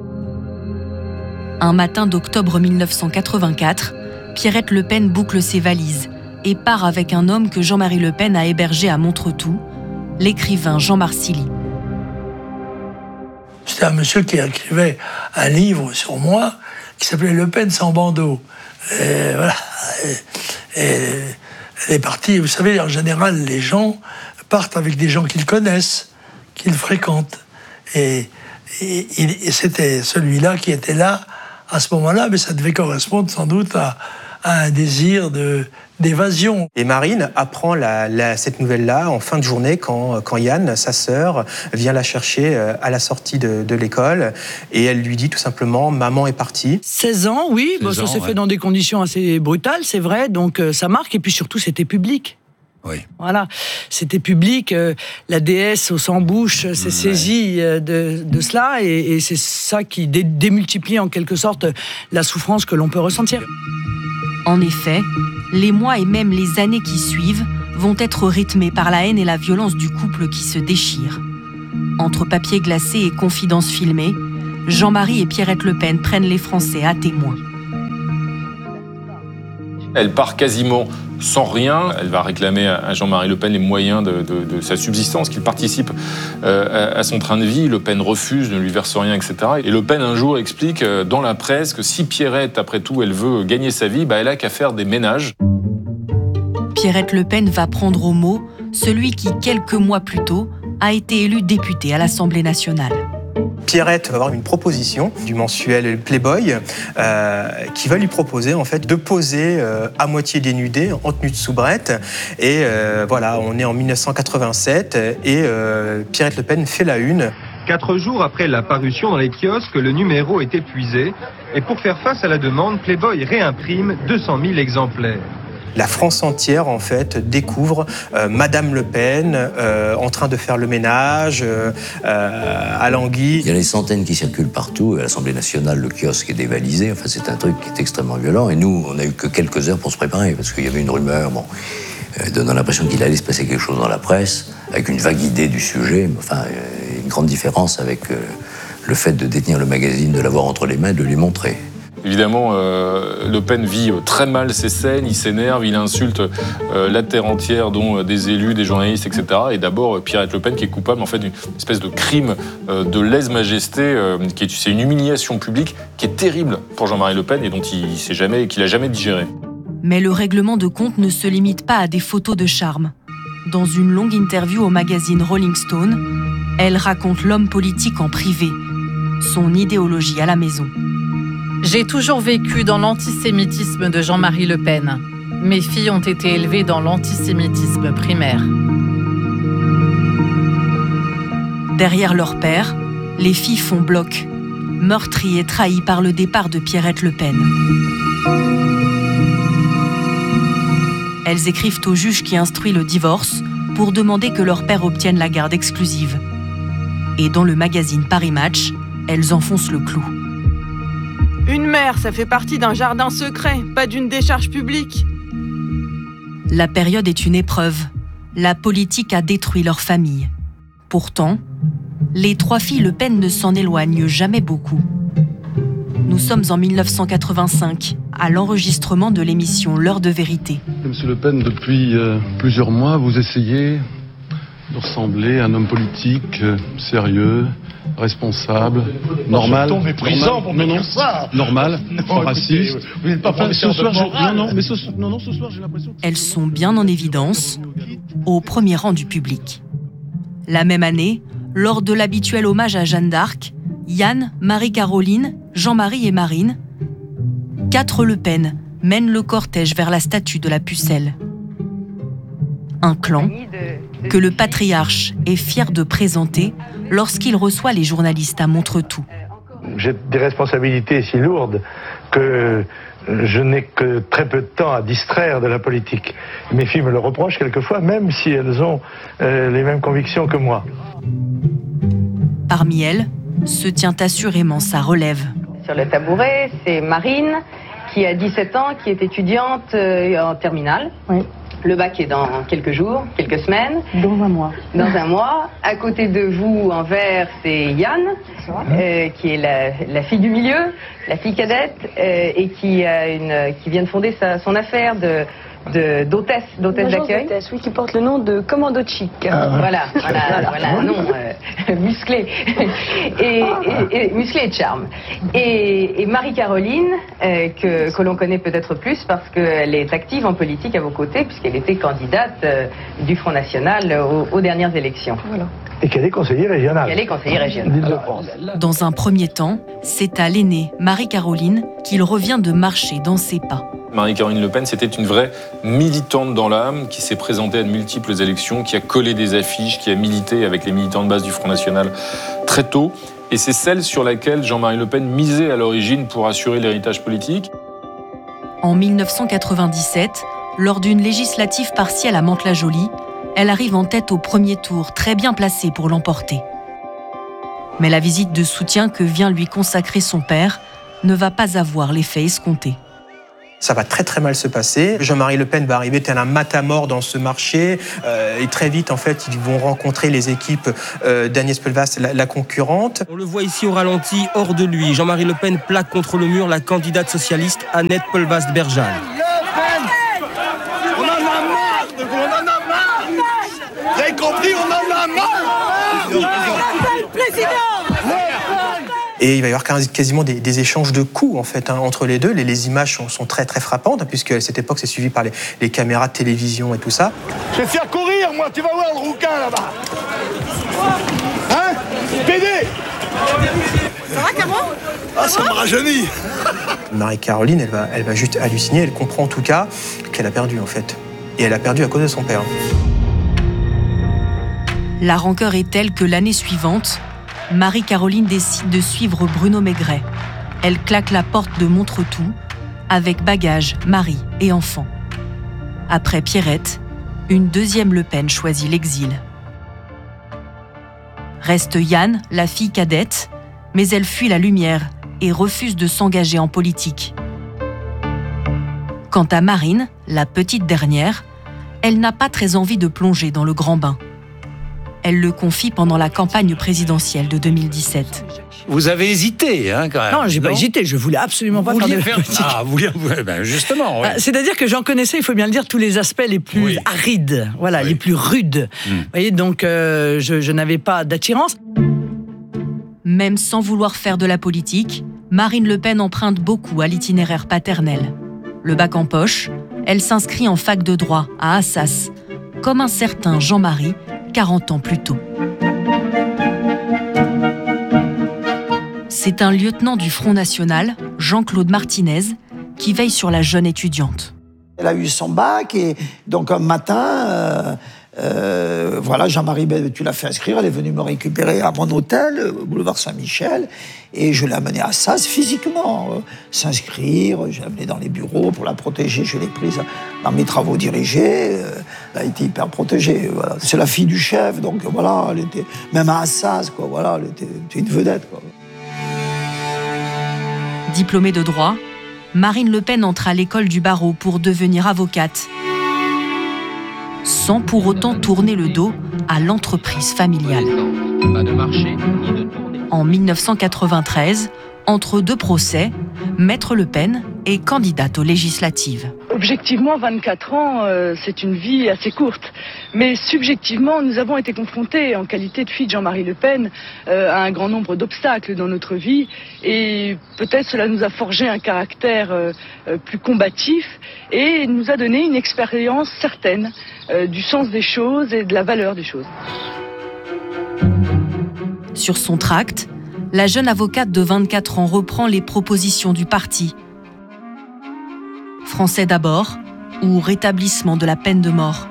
Un matin d'octobre mille neuf cent quatre-vingt-quatre, Pierrette Le Pen boucle ses valises et part avec un homme que Jean-Marie Le Pen a hébergé à Montretout, l'écrivain Jean Marcilly. C'était un monsieur qui écrivait un livre sur moi qui s'appelait Le Pen sans bandeau. Et voilà. Et, et elle est partie. Vous savez, en général, les gens partent avec des gens qu'ils connaissent, qu'ils fréquentent. Et, et, et c'était celui-là qui était là à ce moment-là, mais ça devait correspondre sans doute à, a un désir de, d'évasion. Et Marine apprend la, la, cette nouvelle-là en fin de journée quand, quand Yann, sa sœur, vient la chercher à la sortie de, de l'école et elle lui dit tout simplement « Maman est partie ». seize ans, oui, bon, ça s'est ouais. fait dans des conditions assez brutales, c'est vrai, donc euh, ça marque et puis surtout c'était public. Oui. Voilà, c'était public, euh, la déesse au sans-bouche s'est ouais. saisie de, de cela et, et c'est ça qui dé- démultiplie en quelque sorte la souffrance que l'on peut ressentir. En effet, les mois et même les années qui suivent vont être rythmés par la haine et la violence du couple qui se déchire. Entre papier glacé et confidences filmées, Jean-Marie et Pierrette Le Pen prennent les Français à témoin. Elle part quasiment sans rien. Elle va réclamer à Jean-Marie Le Pen les moyens de, de, de sa subsistance, qu'il participe euh, à, à son train de vie. Le Pen refuse, ne lui verse rien, et cetera. Et Le Pen, un jour, explique dans la presse que si Pierrette, après tout, elle veut gagner sa vie, bah, elle a qu'à faire des ménages. Pierrette Le Pen va prendre au mot celui qui, quelques mois plus tôt, a été élu député à l'Assemblée nationale. Pierrette va avoir une proposition du mensuel Playboy euh, qui va lui proposer en fait de poser euh, à moitié dénudée en tenue de soubrette et euh, voilà, on est en dix-neuf cent quatre-vingt-sept et euh, Pierrette Le Pen fait la une. Quatre jours après la parution dans les kiosques, le numéro est épuisé et pour faire face à la demande, Playboy réimprime deux cent mille exemplaires. La France entière, en fait, découvre euh, Madame Le Pen euh, en train de faire le ménage euh, à Languille. Il y a des centaines qui circulent partout. À l'Assemblée nationale, le kiosque est dévalisé. Enfin, c'est un truc qui est extrêmement violent. Et nous, on n'a eu que quelques heures pour se préparer parce qu'il y avait une rumeur, bon, euh, donnant l'impression qu'il allait se passer quelque chose dans la presse, avec une vague idée du sujet. Enfin, euh, une grande différence avec euh, le fait de détenir le magazine, de l'avoir entre les mains et de lui montrer. Évidemment, euh, Le Pen vit très mal ces scènes, il s'énerve, il insulte euh, la terre entière, dont euh, des élus, des journalistes, et cetera. Et d'abord, Pierrette Le Pen qui est coupable en fait d'une espèce de crime euh, de lèse-majesté, euh, qui est, c'est une humiliation publique qui est terrible pour Jean-Marie Le Pen et dont il sait jamais, qu'il n'a jamais digéré. Mais le règlement de compte ne se limite pas à des photos de charme. Dans une longue interview au magazine Rolling Stone, elle raconte l'homme politique en privé, son idéologie à la maison. J'ai toujours vécu dans l'antisémitisme de Jean-Marie Le Pen. Mes filles ont été élevées dans l'antisémitisme primaire. Derrière leur père, les filles font bloc, meurtries et trahies par le départ de Pierrette Le Pen. Elles écrivent au juge qui instruit le divorce pour demander que leur père obtienne la garde exclusive. Et dans le magazine Paris Match, elles enfoncent le clou. Une mère, ça fait partie d'un jardin secret, pas d'une décharge publique. La période est une épreuve. La politique a détruit leur famille. Pourtant, les trois filles Le Pen ne s'en éloignent jamais beaucoup. Nous sommes en dix-neuf cent quatre-vingt-cinq, à l'enregistrement de l'émission L'heure de vérité. Monsieur Le Pen, depuis euh, plusieurs mois, vous essayez de ressembler à un homme politique euh, sérieux, responsable, normal. Je méprisant pour me dire ça. Normal, non, raciste. Vous n'êtes pas professeur de morale. Non, non, mais ce, non, non, ce soir, j'ai l'impression que... Elles sont bien en évidence, au premier rang du public. La même année, lors de l'habituel hommage à Jeanne d'Arc, Yann, Marie-Caroline, Jean-Marie et Marine, quatre Le Pen mènent le cortège vers la statue de la Pucelle. Un clan que le patriarche est fier de présenter lorsqu'il reçoit les journalistes à Montretout. J'ai des responsabilités si lourdes que je n'ai que très peu de temps à distraire de la politique. Mes filles me le reprochent quelquefois, même si elles ont euh, les mêmes convictions que moi. Parmi elles, se tient assurément sa relève. Sur le tabouret, c'est Marine, qui a dix-sept ans, qui est étudiante euh, en terminale. Oui. Le bac est dans quelques jours, quelques semaines. Dans un mois. Dans un mois. À côté de vous, en vert, c'est Yann, euh, qui est la, la fille du milieu, la fille cadette, euh, et qui, a une, qui vient de fonder sa, son affaire de, de, d'hôtesse, d'hôtesse d'accueil. D'hôtesse, oui, qui porte le nom de Commando Chic. Ah, voilà, voilà, voilà, un nom euh, musclé. Et, et, et, musclé et de charme. Et, et Marie-Caroline, euh, que, que l'on connaît peut-être plus parce qu'elle est active en politique à vos côtés, puisqu'elle était candidate euh, du Front National aux, aux dernières élections. Voilà. Et qu'elle est conseillère régionale. Elle est conseillère régionale. Dans un premier temps, c'est à l'aînée, Marie-Caroline, qu'il revient de marcher dans ses pas. Marie-Caroline Le Pen, c'était une vraie militante dans l'âme qui s'est présentée à de multiples élections, qui a collé des affiches, qui a milité avec les militants de base du Front National très tôt. Et c'est celle sur laquelle Jean-Marie Le Pen misait à l'origine pour assurer l'héritage politique. En mille neuf cent quatre-vingt-dix-sept, lors d'une législative partielle à Mantes-la-Jolie, elle arrive en tête au premier tour, très bien placée pour l'emporter. Mais la visite de soutien que vient lui consacrer son père ne va pas avoir l'effet escompté. Ça va très très mal se passer. Jean-Marie Le Pen va arriver tel un matamor dans ce marché euh, et très vite en fait ils vont rencontrer les équipes euh, d'Agnès Pelvas, la, la concurrente. On le voit ici au ralenti, hors de lui. Jean-Marie Le Pen plaque contre le mur la candidate socialiste Annette Pelvas-Berjal. On en a marre de vous, on en a marre. Vous avez compris, on en a marre. Président. Et il va y avoir quasiment des, des échanges de coups en fait hein, entre les deux. Les, les images sont, sont très très frappantes hein, puisque à cette époque c'est suivi par les, les caméras de télévision et tout ça. Je vais te faire courir moi, tu vas voir le rouquin là-bas. Hein P D. Ça va Cameron? Ah ça me rajeunit. Marie-Caroline elle va, elle va juste halluciner, elle comprend en tout cas qu'elle a perdu en fait. Et elle a perdu à cause de son père. La rancœur est telle que l'année suivante, Marie-Caroline décide de suivre Bruno Maigret. Elle claque la porte de Montretout, avec bagages, mari et enfants. Après Pierrette, une deuxième Le Pen choisit l'exil. Reste Yann, la fille cadette, mais elle fuit la lumière et refuse de s'engager en politique. Quant à Marine, la petite dernière, elle n'a pas très envie de plonger dans le grand bain. Elle le confie pendant la campagne présidentielle de deux mille dix-sept. Vous avez hésité, hein, quand même. Non, j'ai pas hésité. Je voulais absolument pas vous faire de faire... politique. Ah, vous vouliez... ben justement, oui. C'est-à-dire que j'en connaissais, il faut bien le dire, tous les aspects les plus oui. arides, voilà, oui. les plus rudes. Mm. Vous voyez, donc euh, je, je n'avais pas d'attirance. Même sans vouloir faire de la politique, Marine Le Pen emprunte beaucoup à l'itinéraire paternel. Le bac en poche, elle s'inscrit en fac de droit à Assas, comme un certain Jean-Marie, quarante ans plus tôt. C'est un lieutenant du Front National, Jean-Claude Martinez, qui veille sur la jeune étudiante. Elle a eu son bac et donc un matin, euh, euh, voilà, Jean-Marie, ben, tu l'as fait inscrire, elle est venue me récupérer à mon hôtel, boulevard Saint-Michel, et je l'ai amenée à Assas physiquement, euh, s'inscrire, je l'ai amenée dans les bureaux pour la protéger, je l'ai prise dans mes travaux dirigés, euh, elle a été hyper protégée, voilà. C'est la fille du chef, donc voilà, elle était, même à Assas, quoi, voilà, elle était, était une vedette, quoi. Diplômée de droit, Marine Le Pen entre à l'école du barreau pour devenir avocate, sans pour autant tourner le dos à l'entreprise familiale. En mille neuf cent quatre-vingt-treize, entre deux procès, Maître Le Pen est candidate aux législatives. Objectivement, vingt-quatre ans, euh, c'est une vie assez courte. Mais subjectivement, nous avons été confrontés, en qualité de fille de Jean-Marie Le Pen, euh, à un grand nombre d'obstacles dans notre vie. Et peut-être cela nous a forgé un caractère euh, euh, plus combatif et nous a donné une expérience certaine euh, du sens des choses et de la valeur des choses. Sur son tract, la jeune avocate de vingt-quatre ans reprend les propositions du parti. Français d'abord, ou rétablissement de la peine de mort.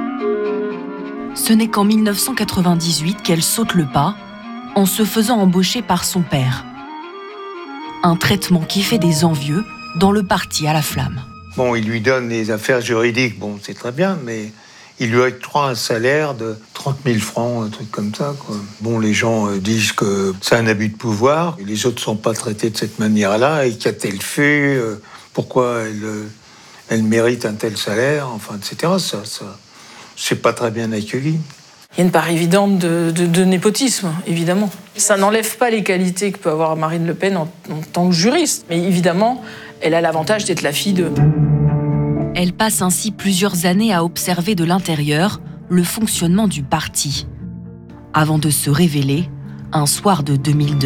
Ce n'est qu'en mille neuf cent quatre-vingt-dix-huit qu'elle saute le pas, en se faisant embaucher par son père. Un traitement qui fait des envieux dans le parti à la flamme. Bon, il lui donne les affaires juridiques, bon, c'est très bien, mais il lui octroie un salaire de trente mille francs, un truc comme ça, quoi. Bon, les gens euh, disent que c'est un abus de pouvoir, et les autres ne sont pas traités de cette manière-là, et qu'a-t-elle fait, euh, pourquoi elle, euh, elle mérite un tel salaire, enfin, et cetera. Ça, ça, c'est pas très bien accueilli. Il y a une part évidente de, de, de népotisme, évidemment. Ça n'enlève pas les qualités que peut avoir Marine Le Pen en, en tant que juriste, mais évidemment, elle a l'avantage d'être la fille de... Elle passe ainsi plusieurs années à observer de l'intérieur le fonctionnement du parti, avant de se révéler un soir de deux mille deux.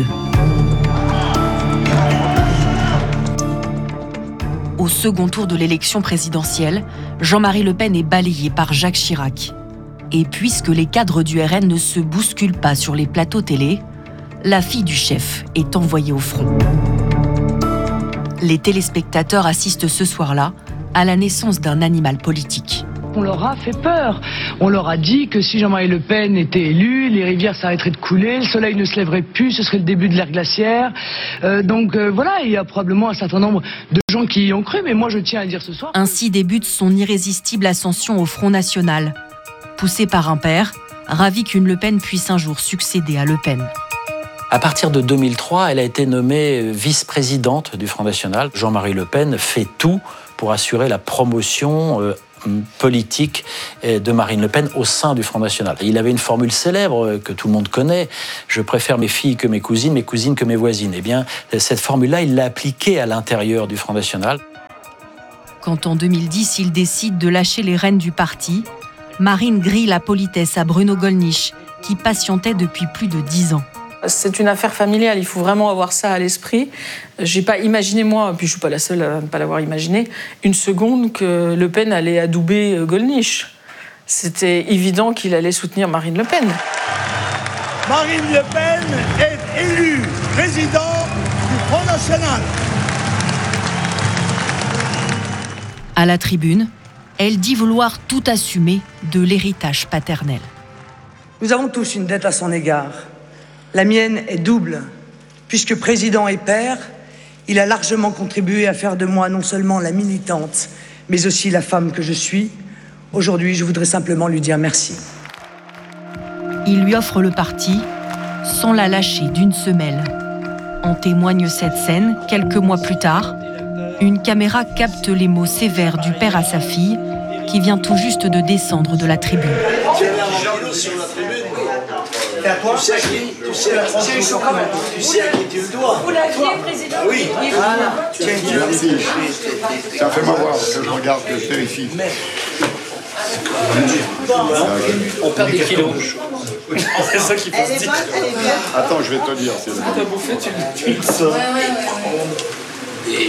Au second tour de l'élection présidentielle, Jean-Marie Le Pen est balayé par Jacques Chirac. Et puisque les cadres du R N ne se bousculent pas sur les plateaux télé, la fille du chef est envoyée au front. Les téléspectateurs assistent ce soir-là à la naissance d'un animal politique. On leur a fait peur. On leur a dit que si Jean-Marie Le Pen était élu, les rivières s'arrêteraient de couler, le soleil ne se lèverait plus, ce serait le début de l'ère glaciaire. Euh, donc euh, voilà, il y a probablement un certain nombre de gens qui y ont cru, mais moi je tiens à dire ce soir... Ainsi débute son irrésistible ascension au Front National. Poussée par un père, ravi qu'une Le Pen puisse un jour succéder à Le Pen. À partir de deux mille trois, elle a été nommée vice-présidente du Front National. Jean-Marie Le Pen fait tout pour assurer la promotion euh, politique de Marine Le Pen au sein du Front National. Il avait une formule célèbre que tout le monde connaît, « Je préfère mes filles que mes cousines, mes cousines que mes voisines ». Eh bien, cette formule-là, il l'a appliquée à l'intérieur du Front National. Quand en deux mille dix, il décide de lâcher les rênes du parti, Marine grille la politesse à Bruno Gollnisch, qui patientait depuis plus de dix ans. C'est une affaire familiale, il faut vraiment avoir ça à l'esprit. J'ai pas imaginé, moi, puis je suis pas la seule à ne pas l'avoir imaginé, une seconde que Le Pen allait adouber Gollnisch. C'était évident qu'il allait soutenir Marine Le Pen. Marine Le Pen est élue présidente du Front National. À la tribune, elle dit vouloir tout assumer de l'héritage paternel. Nous avons tous une dette à son égard. La mienne est double. Puisque président et père, il a largement contribué à faire de moi non seulement la militante, mais aussi la femme que je suis. Aujourd'hui, je voudrais simplement lui dire merci. Il lui offre le parti sans la lâcher d'une semelle. En témoigne cette scène, quelques mois plus tard. Une caméra capte les mots sévères du père à sa fille, qui vient tout juste de descendre de la tribune. Tu sais à qui tu sais à qui tu sais à qui tu le dois. Vous l'aviez, président. Oui. Voilà. Tiens, merci. Ça fait m'avoir que je regarde, que je vérifie. On perd des kilos. C'est ça qu'il faut se dire. Attends, je vais te dire. Si t'as bouffé, tu, tu le sors. Ouais, ouais, ouais.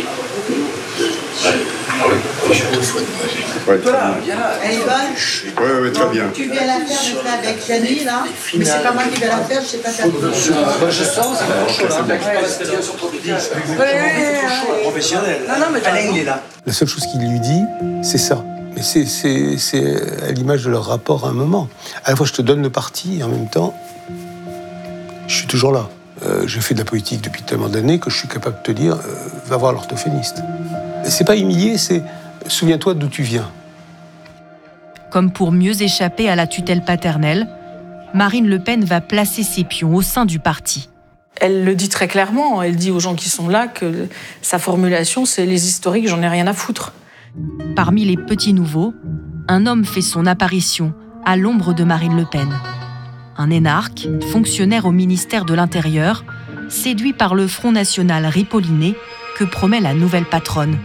Ouais, Toi, viens là. Elle est bonne. Oui, oui, très bien. Tu viens la faire juste avec Gianni, là. Mais c'est pas moi qui vais la faire, je sais pas faire. Je sens, c'est pas chaud, là. Ouais, professionnel. Non, non, mais Alain, il est là. La seule chose qu'il lui dit, c'est ça. Mais c'est, c'est, c'est à l'image de leur rapport à un moment. À la fois, je te donne le parti, et en même temps, je suis toujours là. Euh, j'ai fait de la politique depuis tellement d'années que je suis capable de te dire, euh, va voir l'orthophoniste. C'est pas humilier, c'est souviens-toi d'où tu viens. Comme pour mieux échapper à la tutelle paternelle, Marine Le Pen va placer ses pions au sein du parti. Elle le dit très clairement, elle dit aux gens qui sont là que sa formulation, c'est les historiques, j'en ai rien à foutre. Parmi les petits nouveaux, un homme fait son apparition à l'ombre de Marine Le Pen. Un énarque, fonctionnaire au ministère de l'Intérieur, séduit par le Front National ripolliné que promet la nouvelle patronne.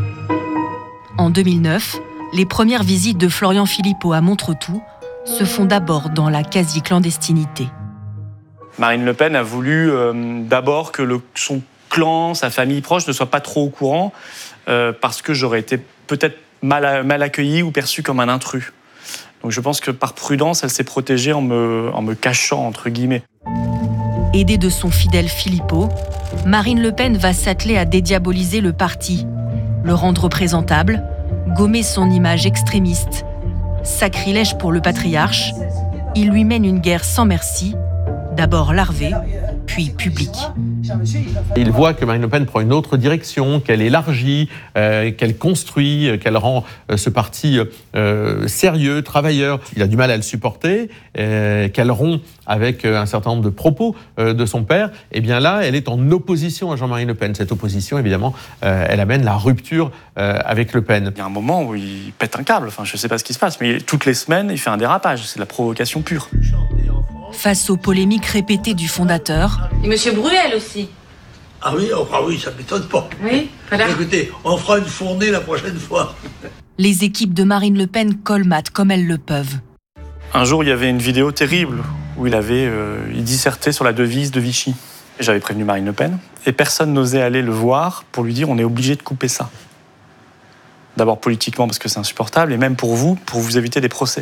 En deux mille neuf, les premières visites de Florian Philippot à Montretout se font d'abord dans la quasi-clandestinité. Marine Le Pen a voulu euh, d'abord que le, son clan, sa famille proche ne soit pas trop au courant, euh, parce que j'aurais été peut-être mal, mal accueilli ou perçu comme un intrus. Donc je pense que par prudence, elle s'est protégée en me, en me cachant, entre guillemets. Aidée de son fidèle Philippot, Marine Le Pen va s'atteler à dédiaboliser le parti, le rendre présentable, gommer son image extrémiste. Sacrilège pour le patriarche, il lui mène une guerre sans merci, d'abord larvée, puis publique. Il voit que Marine Le Pen prend une autre direction, qu'elle élargit, euh, qu'elle construit, euh, qu'elle rend euh, ce parti euh, sérieux, travailleur. Il a du mal à le supporter, euh, qu'elle rompt avec euh, un certain nombre de propos euh, de son père. Et bien là, elle est en opposition à Jean-Marie Le Pen. Cette opposition, évidemment, euh, elle amène la rupture euh, avec Le Pen. Il y a un moment où il pète un câble. Enfin, je ne sais pas ce qui se passe, mais toutes les semaines, il fait un dérapage. C'est de la provocation pure. Face aux polémiques répétées du fondateur. Et Monsieur Bruel aussi. Ah oui, oh, ah oui, ça ne m'étonne pas. Oui, voilà. Écoutez, on fera une fournée la prochaine fois. Les équipes de Marine Le Pen colmatent comme elles le peuvent. Un jour, il y avait une vidéo terrible où il avait euh, il dissertait sur la devise de Vichy. J'avais prévenu Marine Le Pen et personne n'osait aller le voir pour lui dire on est obligé de couper ça. D'abord politiquement parce que c'est insupportable et même pour vous, pour vous éviter des procès.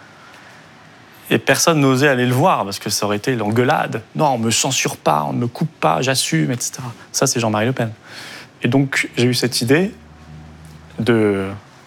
Et personne n'osait aller le voir parce que ça aurait été l'engueulade. Non, on ne me censure pas, on ne me coupe pas, j'assume, et cetera. Ça, c'est Jean-Marie Le Pen. Et donc, j'ai eu cette idée de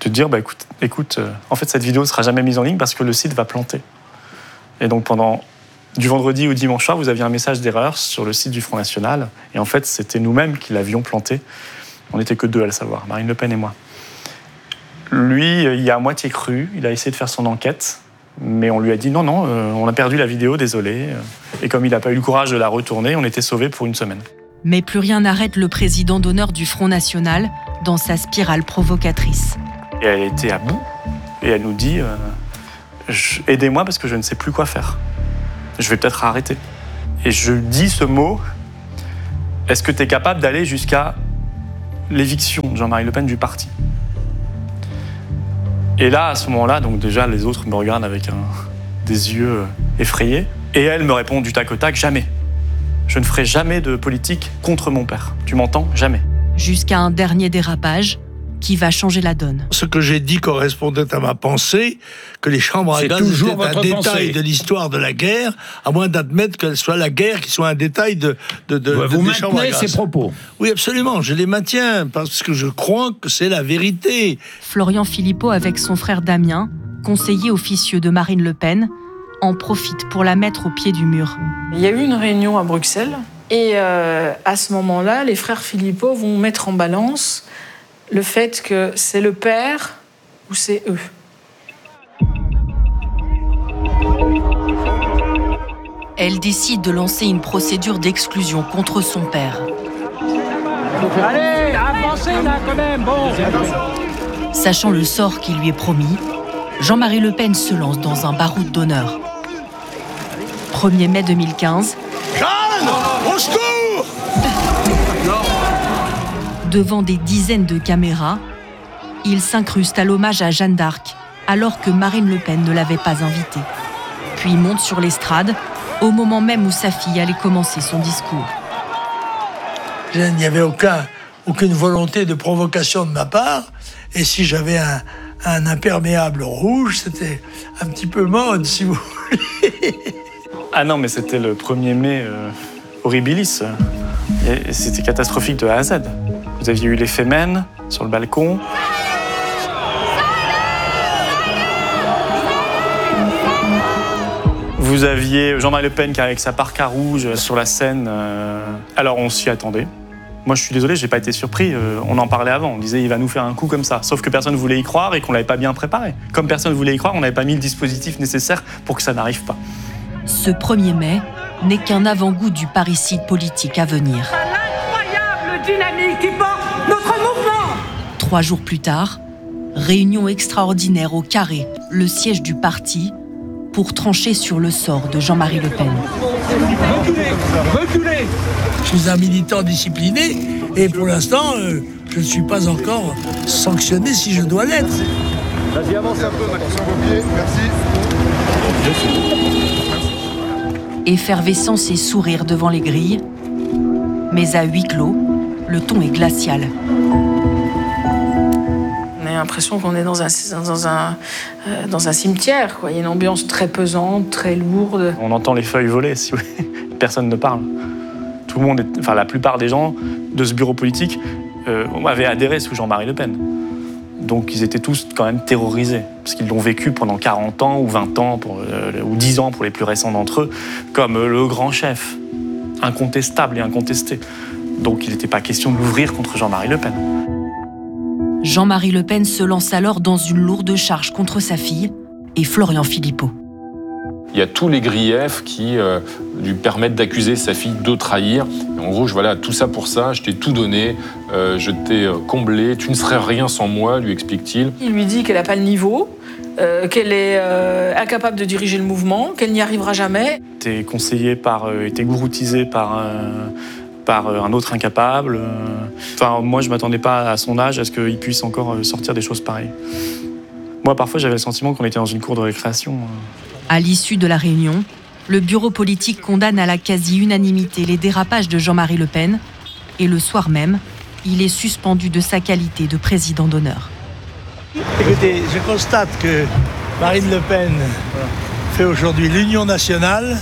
De dire, bah, écoute, écoute euh, en fait, cette vidéo ne sera jamais mise en ligne parce que le site va planter. Et donc, pendant du vendredi au dimanche soir, vous aviez un message d'erreur sur le site du Front National. Et en fait, c'était nous-mêmes qui l'avions planté. On n'était que deux à le savoir, Marine Le Pen et moi. Lui, il y a à moitié cru. Il a essayé de faire son enquête. Mais on lui a dit non, non, euh, on a perdu la vidéo, désolé. Et comme il n'a pas eu le courage de la retourner, on était sauvés pour une semaine. Mais plus rien n'arrête le président d'honneur du Front National dans sa spirale provocatrice. Et elle était à bout. Et elle nous dit euh, « Aidez-moi parce que je ne sais plus quoi faire. Je vais peut-être arrêter. » Et je dis ce mot « Est-ce que tu es capable d'aller jusqu'à l'éviction de Jean-Marie Le Pen du parti ?» Et là, à ce moment-là, donc déjà, les autres me regardent avec un, des yeux effrayés. Et elle me répond du tac au tac, jamais. Je ne ferai jamais de politique contre mon père. Tu m'entends? Jamais. Jusqu'à un dernier dérapage qui va changer la donne. Ce que j'ai dit correspondait à ma pensée, que les chambres à C'est gaz toujours étaient un votre détail pensée. de l'histoire de la guerre, à moins d'admettre qu'elle soit la guerre qui soit un détail de, de, de, Vous de des chambres à maintenez gaz. ces propos? Oui, absolument, je les maintiens, parce que je crois que c'est la vérité. Florian Philippot, avec son frère Damien, conseiller officieux de Marine Le Pen, en profite pour la mettre au pied du mur. Il y a eu une réunion à Bruxelles et euh, à ce moment-là, les frères Philippot vont mettre en balance le fait que c'est le père ou c'est eux. Elle décide de lancer une procédure d'exclusion contre son père. Allez, avancez là quand même, bon. Sachant le sort qui lui est promis, Jean-Marie Le Pen se lance dans un baroud d'honneur. premier mai deux mille quinze. Calme! Au secours! Devant des dizaines de caméras, il s'incruste à l'hommage à Jeanne d'Arc, alors que Marine Le Pen ne l'avait pas invitée. Puis monte sur l'estrade, au moment même où sa fille allait commencer son discours. Il n'y avait aucun, aucune volonté de provocation de ma part, et si j'avais un, un imperméable rouge, c'était un petit peu mode, si vous voulez. Ah non, mais c'était le premier mai euh, horribilis. Et c'était catastrophique de A à Z. Vous aviez eu les Femen sur le balcon. Vous aviez Jean-Marie Le Pen qui avec sa parka rouge sur la scène. Euh... Alors on s'y attendait. Moi je suis désolé, j'ai pas été surpris. Euh, on en parlait avant. On disait il va nous faire un coup comme ça. Sauf que personne ne voulait y croire et qu'on l'avait pas bien préparé. Comme personne ne voulait y croire, on n'avait pas mis le dispositif nécessaire pour que ça n'arrive pas. Ce premier mai n'est qu'un avant-goût du parricide politique à venir. L'incroyable dynamique qui porte notre mouvement. Trois jours plus tard, réunion extraordinaire au Carré, le siège du parti, pour trancher sur le sort de Jean-Marie Le Pen. Reculez, reculez. Je suis un militant discipliné, et pour l'instant, euh, je ne suis pas encore sanctionné si je dois l'être. Vas-y, avance un peu, attention vos pieds, merci. Effervescence et sourire devant les grilles, mais à huis clos, le ton est glacial. On a l'impression qu'on est dans un, dans un, euh, dans un cimetière, quoi. Il y a une ambiance très pesante, très lourde. On entend les feuilles voler, si vous voulez. Personne ne parle. Tout le monde, est, enfin la plupart des gens de ce bureau politique euh, avaient adhéré sous Jean-Marie Le Pen. Donc ils étaient tous quand même terrorisés, parce qu'ils l'ont vécu pendant quarante ans ou vingt ans, pour, euh, ou dix ans pour les plus récents d'entre eux, comme euh, le grand chef, incontestable et incontesté. Donc il n'était pas question de l'ouvrir contre Jean-Marie Le Pen. Jean-Marie Le Pen se lance alors dans une lourde charge contre sa fille et Florian Philippot. Il y a tous les griefs qui euh, lui permettent d'accuser sa fille de trahir. Et en gros, je, voilà, tout ça pour ça, je t'ai tout donné, euh, je t'ai comblé, tu ne serais rien sans moi, lui explique-t-il. Il lui dit qu'elle n'a pas le niveau, euh, qu'elle est euh, incapable de diriger le mouvement, qu'elle n'y arrivera jamais. Était conseillé par, euh, était gouroutisé par, euh, par euh, un autre incapable. Euh. Enfin, moi, je ne m'attendais pas à son âge à ce qu'il puisse encore sortir des choses pareilles. Moi, parfois, j'avais le sentiment qu'on était dans une cour de récréation. À l'issue de la réunion, le bureau politique condamne à la quasi-unanimité les dérapages de Jean-Marie Le Pen et le soir même, il est suspendu de sa qualité de président d'honneur. Écoutez, je constate que Marine Le Pen fait aujourd'hui l'union nationale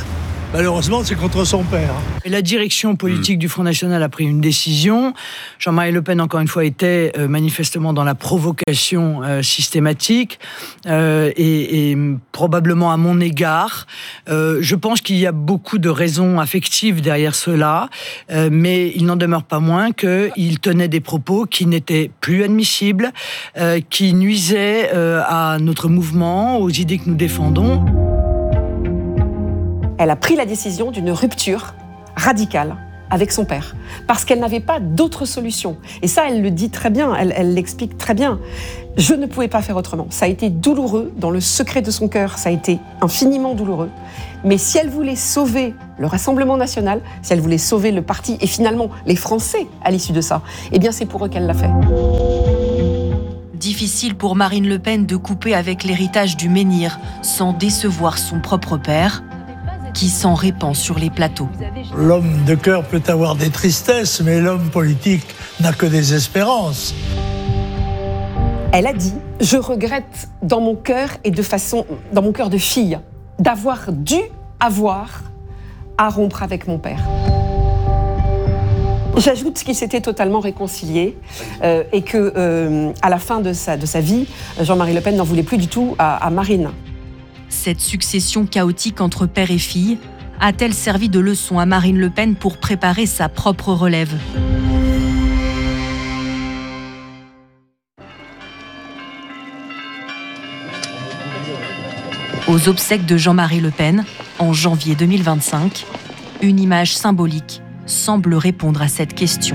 Malheureusement, c'est contre son père. Et la direction politique mmh. du Front National a pris une décision. Jean-Marie Le Pen, encore une fois, était euh, manifestement dans la provocation euh, systématique euh, et, et probablement à mon égard. Euh, je pense qu'il y a beaucoup de raisons affectives derrière cela, euh, mais il n'en demeure pas moins qu'il tenait des propos qui n'étaient plus admissibles, euh, qui nuisaient euh, à notre mouvement, aux idées que nous défendons. Elle a pris la décision d'une rupture radicale avec son père, parce qu'elle n'avait pas d'autre solution. Et ça, elle le dit très bien, elle, elle l'explique très bien. Je ne pouvais pas faire autrement. Ça a été douloureux, dans le secret de son cœur, ça a été infiniment douloureux. Mais si elle voulait sauver le Rassemblement national, si elle voulait sauver le parti, et finalement les Français à l'issue de ça, eh bien c'est pour eux qu'elle l'a fait. Difficile pour Marine Le Pen de couper avec l'héritage du menhir, sans décevoir son propre père, qui s'en répand sur les plateaux. L'homme de cœur peut avoir des tristesses, mais l'homme politique n'a que des espérances. Elle a dit « Je regrette dans mon cœur et de façon, dans mon cœur de fille, d'avoir dû avoir à rompre avec mon père. » J'ajoute qu'ils s'étaient totalement réconciliés euh, et que euh, à la fin de sa, de sa vie, Jean-Marie Le Pen n'en voulait plus du tout à, à Marine. Cette succession chaotique entre père et fille a-t-elle servi de leçon à Marine Le Pen pour préparer sa propre relève ? Aux obsèques de Jean-Marie Le Pen, en janvier deux mille vingt-cinq, une image symbolique semble répondre à cette question.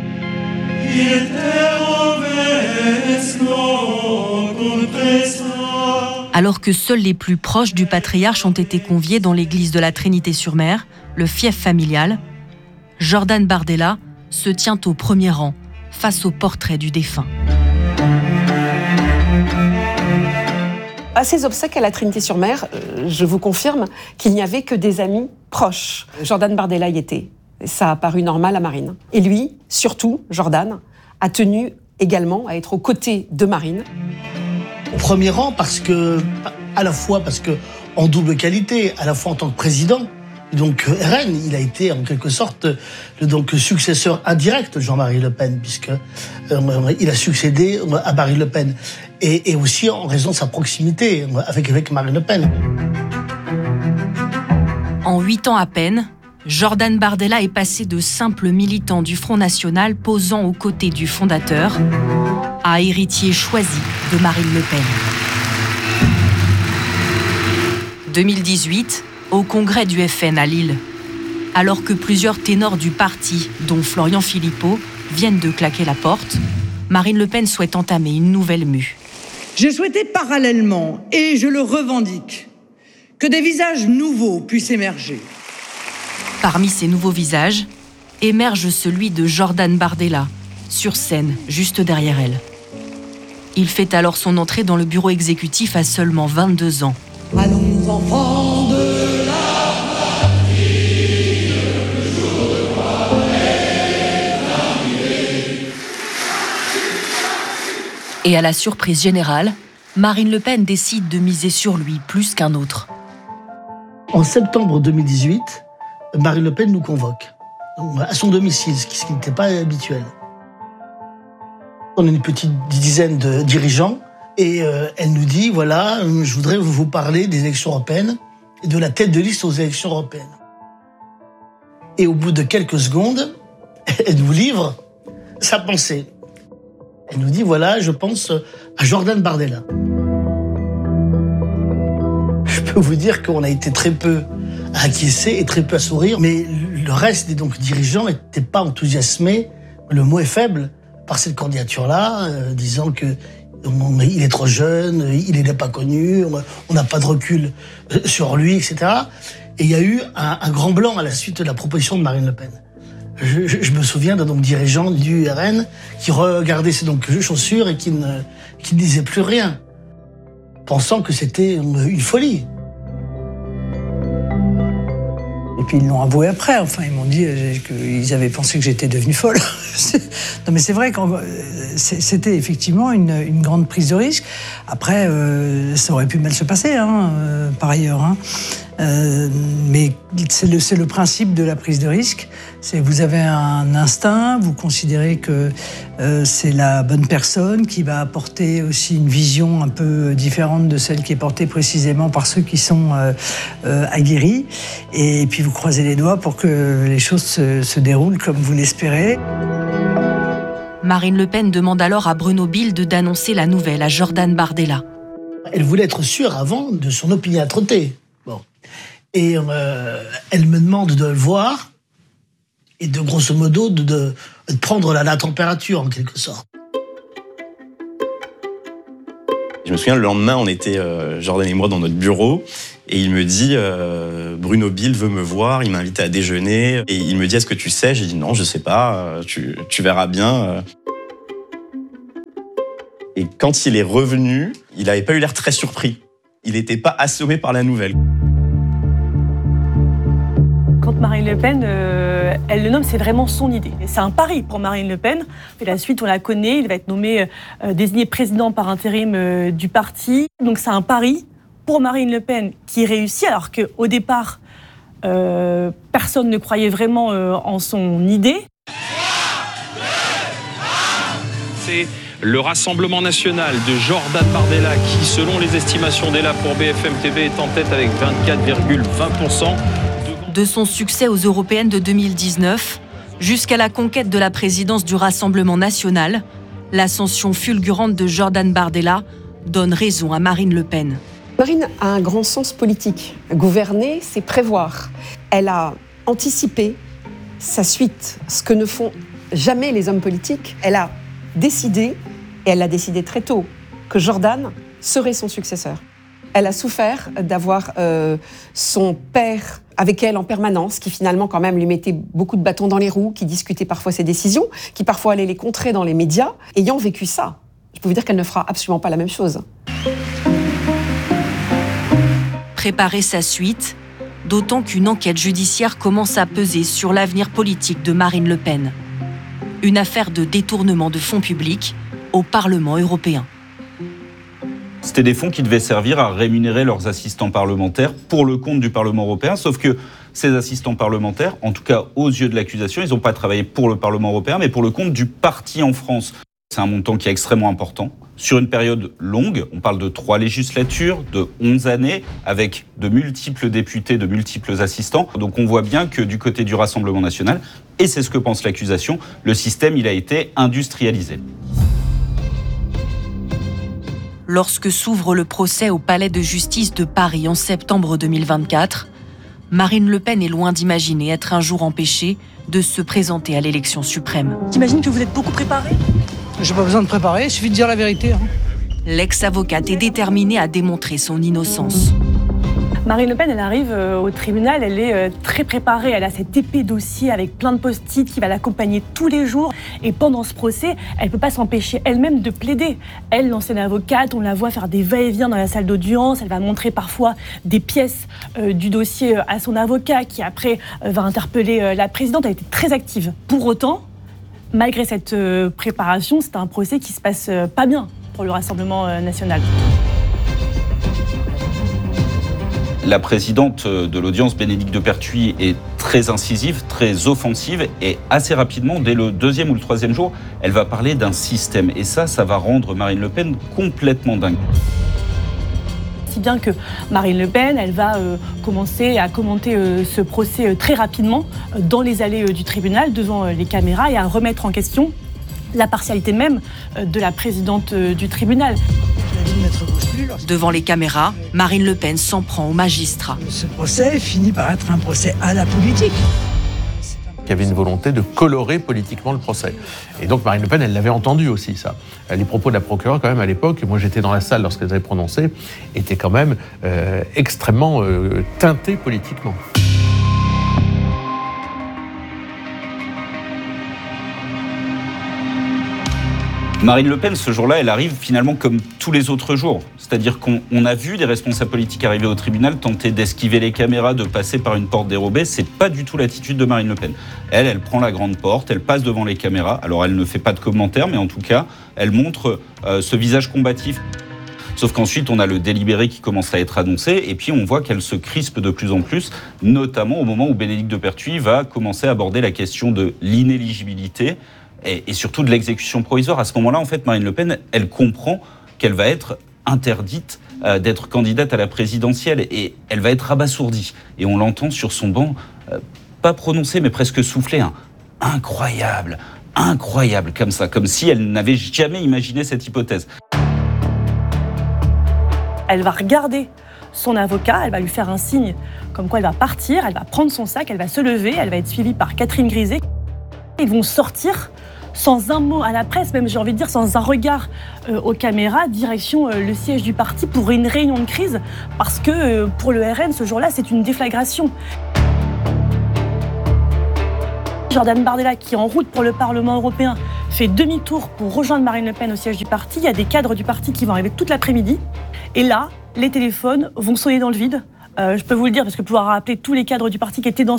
Alors que seuls les plus proches du patriarche ont été conviés dans l'église de la Trinité-sur-Mer, le fief familial, Jordan Bardella se tient au premier rang, face au portrait du défunt. À ces obsèques à la Trinité-sur-Mer, je vous confirme qu'il n'y avait que des amis proches. Jordan Bardella y était. Ça a paru normal à Marine. Et lui, surtout, Jordan, a tenu également à être aux côtés de Marine. Au premier rang, parce que, à la fois parce que en double qualité, à la fois en tant que président, donc R N, il a été en quelque sorte le donc successeur indirect de Jean-Marie Le Pen, puisque euh, il a succédé à Marine Le Pen, et, et aussi en raison de sa proximité avec, avec Marine Le Pen. En huit ans à peine, Jordan Bardella est passé de simple militant du Front National posant aux côtés du fondateur à héritier choisi de Marine Le Pen. deux mille dix-huit, au congrès du F N à Lille, alors que plusieurs ténors du parti, dont Florian Philippot, viennent de claquer la porte, Marine Le Pen souhaite entamer une nouvelle mue. J'ai souhaité parallèlement, et je le revendique, que des visages nouveaux puissent émerger. Parmi ces nouveaux visages, émerge celui de Jordan Bardella, sur scène, juste derrière elle. Il fait alors son entrée dans le bureau exécutif à seulement vingt-deux ans. Allons, enfants de la patrie, le jour de gloire est arrivé. Et à la surprise générale, Marine Le Pen décide de miser sur lui plus qu'un autre. En septembre deux mille dix-huit, Marine Le Pen nous convoque à son domicile, ce qui n'était pas habituel. On est une petite dizaine de dirigeants et euh, elle nous dit, voilà, je voudrais vous parler des élections européennes et de la tête de liste aux élections européennes. Et au bout de quelques secondes, elle nous livre sa pensée. Elle nous dit, voilà, je pense à Jordan Bardella. Je peux vous dire qu'on a été très peu à acquiescer et très peu à sourire, mais le reste des donc, dirigeants n'étaient pas enthousiasmés, le mot est faible, par cette candidature-là, euh, disant que on, il est trop jeune, il n'est pas connu, on n'a pas de recul sur lui, et cetera. Et il y a eu un, un grand blanc à la suite de la proposition de Marine Le Pen. Je, je, je me souviens d'un donc, dirigeant du R N qui regardait ses donc, chaussures et qui ne, qui ne disait plus rien, pensant que c'était une folie. Et puis ils l'ont avoué après, enfin ils m'ont dit qu'ils avaient pensé que j'étais devenue folle. Non mais c'est vrai que c'était effectivement une, une grande prise de risque. Après, euh, ça aurait pu mal se passer, hein, euh, par ailleurs. Hein. Euh, mais c'est le, c'est le principe de la prise de risque. C'est vous avez un instinct, vous considérez que euh, c'est la bonne personne qui va apporter aussi une vision un peu différente de celle qui est portée précisément par ceux qui sont euh, euh, aguerris. Et, et puis vous croisez les doigts pour que les choses se, se déroulent comme vous l'espérez. Marine Le Pen demande alors à Bruno Bilde d'annoncer la nouvelle à Jordan Bardella. Elle voulait être sûre avant de son opiniâtreté. Bon. Et euh, elle me demande de le voir et de grosso modo de, de, de prendre la, la température en quelque sorte. Je me souviens, le lendemain, on était, euh, Jordan et moi, dans notre bureau, et il me dit euh, « Bruno Bilde veut me voir, il m'a invité à déjeuner. » Et il me dit « Est-ce que tu sais ?» J'ai dit « Non, je sais pas, tu, tu verras bien. » Et quand il est revenu, il n'avait pas eu l'air très surpris. Il n'était pas assommé par la nouvelle. Quand Marine Le Pen, euh, elle le nomme, c'est vraiment son idée. C'est un pari pour Marine Le Pen. Et la suite, on la connaît, il va être nommé, euh, désigné président par intérim euh, du parti. Donc c'est un pari pour Marine Le Pen qui réussit, alors qu'au départ, euh, personne ne croyait vraiment euh, en son idée. C'est le Rassemblement national de Jordan Bardella qui, selon les estimations d'Ella pour B F M T V, est en tête avec vingt-quatre virgule vingt pour cent. De son succès aux européennes de deux mille dix-neuf jusqu'à la conquête de la présidence du Rassemblement national, l'ascension fulgurante de Jordan Bardella donne raison à Marine Le Pen. Marine a un grand sens politique. Gouverner, c'est prévoir. Elle a anticipé sa suite, ce que ne font jamais les hommes politiques. Elle a décidé, et elle l'a décidé très tôt, que Jordan serait son successeur. Elle a souffert d'avoir euh, son père avec elle en permanence, qui finalement quand même lui mettait beaucoup de bâtons dans les roues, qui discutait parfois ses décisions, qui parfois allait les contrer dans les médias. Ayant vécu ça, je peux vous dire qu'elle ne fera absolument pas la même chose. Préparer sa suite, d'autant qu'une enquête judiciaire commence à peser sur l'avenir politique de Marine Le Pen. Une affaire de détournement de fonds publics au Parlement européen. C'était des fonds qui devaient servir à rémunérer leurs assistants parlementaires pour le compte du Parlement européen, sauf que ces assistants parlementaires, en tout cas aux yeux de l'accusation, ils n'ont pas travaillé pour le Parlement européen, mais pour le compte du parti en France. C'est un montant qui est extrêmement important. Sur une période longue, on parle de trois législatures, de onze années, avec de multiples députés, de multiples assistants. Donc on voit bien que du côté du Rassemblement national, et c'est ce que pense l'accusation, le système il a été industrialisé. Lorsque s'ouvre le procès au Palais de justice de Paris en septembre deux mille vingt-quatre, Marine Le Pen est loin d'imaginer être un jour empêchée de se présenter à l'élection suprême. T'imagines que vous êtes beaucoup préparée ? J'ai pas besoin de préparer, il suffit de dire la vérité. Hein. L'ex-avocate est déterminée à démontrer son innocence. Marine Le Pen, elle arrive euh, au tribunal, elle est euh, très préparée. Elle a cette épée dossier avec plein de post-it qui va l'accompagner tous les jours. Et pendant ce procès, elle ne peut pas s'empêcher elle-même de plaider. Elle, l'ancienne avocate, on la voit faire des va-et-vient dans la salle d'audience. Elle va montrer parfois des pièces euh, du dossier à son avocat qui après euh, va interpeller euh, la présidente. Elle était très active. Pour autant, malgré cette euh, préparation, c'est un procès qui se passe euh, pas bien pour le Rassemblement euh, national. La présidente de l'audience, Bénédicte de Pertuis, est très incisive, très offensive, et assez rapidement, dès le deuxième ou le troisième jour, elle va parler d'un système. Et ça, ça va rendre Marine Le Pen complètement dingue. Si bien que Marine Le Pen, elle va euh, commencer à commenter euh, ce procès euh, très rapidement euh, dans les allées euh, du tribunal, devant euh, les caméras, et à remettre en question la partialité même euh, de la présidente euh, du tribunal. Devant les caméras, Marine Le Pen s'en prend aux magistrats. Ce procès finit par être un procès à la politique. Il y avait une volonté de colorer politiquement le procès. Et donc Marine Le Pen, elle l'avait entendu aussi, ça. Les propos de la procureure, quand même, à l'époque, moi j'étais dans la salle lorsqu'elle avait prononcé, étaient quand même euh, extrêmement euh, teintés politiquement. Marine Le Pen, ce jour-là, elle arrive finalement comme tous les autres jours. C'est-à-dire qu'on on a vu des responsables politiques arriver au tribunal tenter d'esquiver les caméras, de passer par une porte dérobée. C'est pas du tout l'attitude de Marine Le Pen. Elle, elle prend la grande porte, elle passe devant les caméras. Alors elle ne fait pas de commentaires, mais en tout cas, elle montre euh, ce visage combatif. Sauf qu'ensuite, on a le délibéré qui commence à être annoncé, et puis on voit qu'elle se crispe de plus en plus, notamment au moment où Bénédicte de Pertuis va commencer à aborder la question de l'inéligibilité et, et surtout de l'exécution provisoire. À ce moment-là, en fait, Marine Le Pen, elle comprend qu'elle va être interdite euh, d'être candidate à la présidentielle, et elle va être abasourdie. Et on l'entend sur son banc, euh, pas prononcer, mais presque souffler, hein. Incroyable, incroyable, comme ça, comme si elle n'avait jamais imaginé cette hypothèse. Elle va regarder son avocat, elle va lui faire un signe comme quoi elle va partir, elle va prendre son sac, elle va se lever, elle va être suivie par Catherine Griset. Ils vont sortir sans un mot à la presse, même j'ai envie de dire sans un regard euh, aux caméras, direction euh, le siège du parti pour une réunion de crise, parce que euh, pour le R N, ce jour-là, c'est une déflagration. Jordan Bardella, qui est en route pour le Parlement européen, fait demi-tour pour rejoindre Marine Le Pen au siège du parti. Il y a des cadres du parti qui vont arriver toute l'après-midi. Et là, les téléphones vont sonner dans le vide. Euh, je peux vous le dire, parce que pouvoir appeler tous les cadres du parti qui étaient dans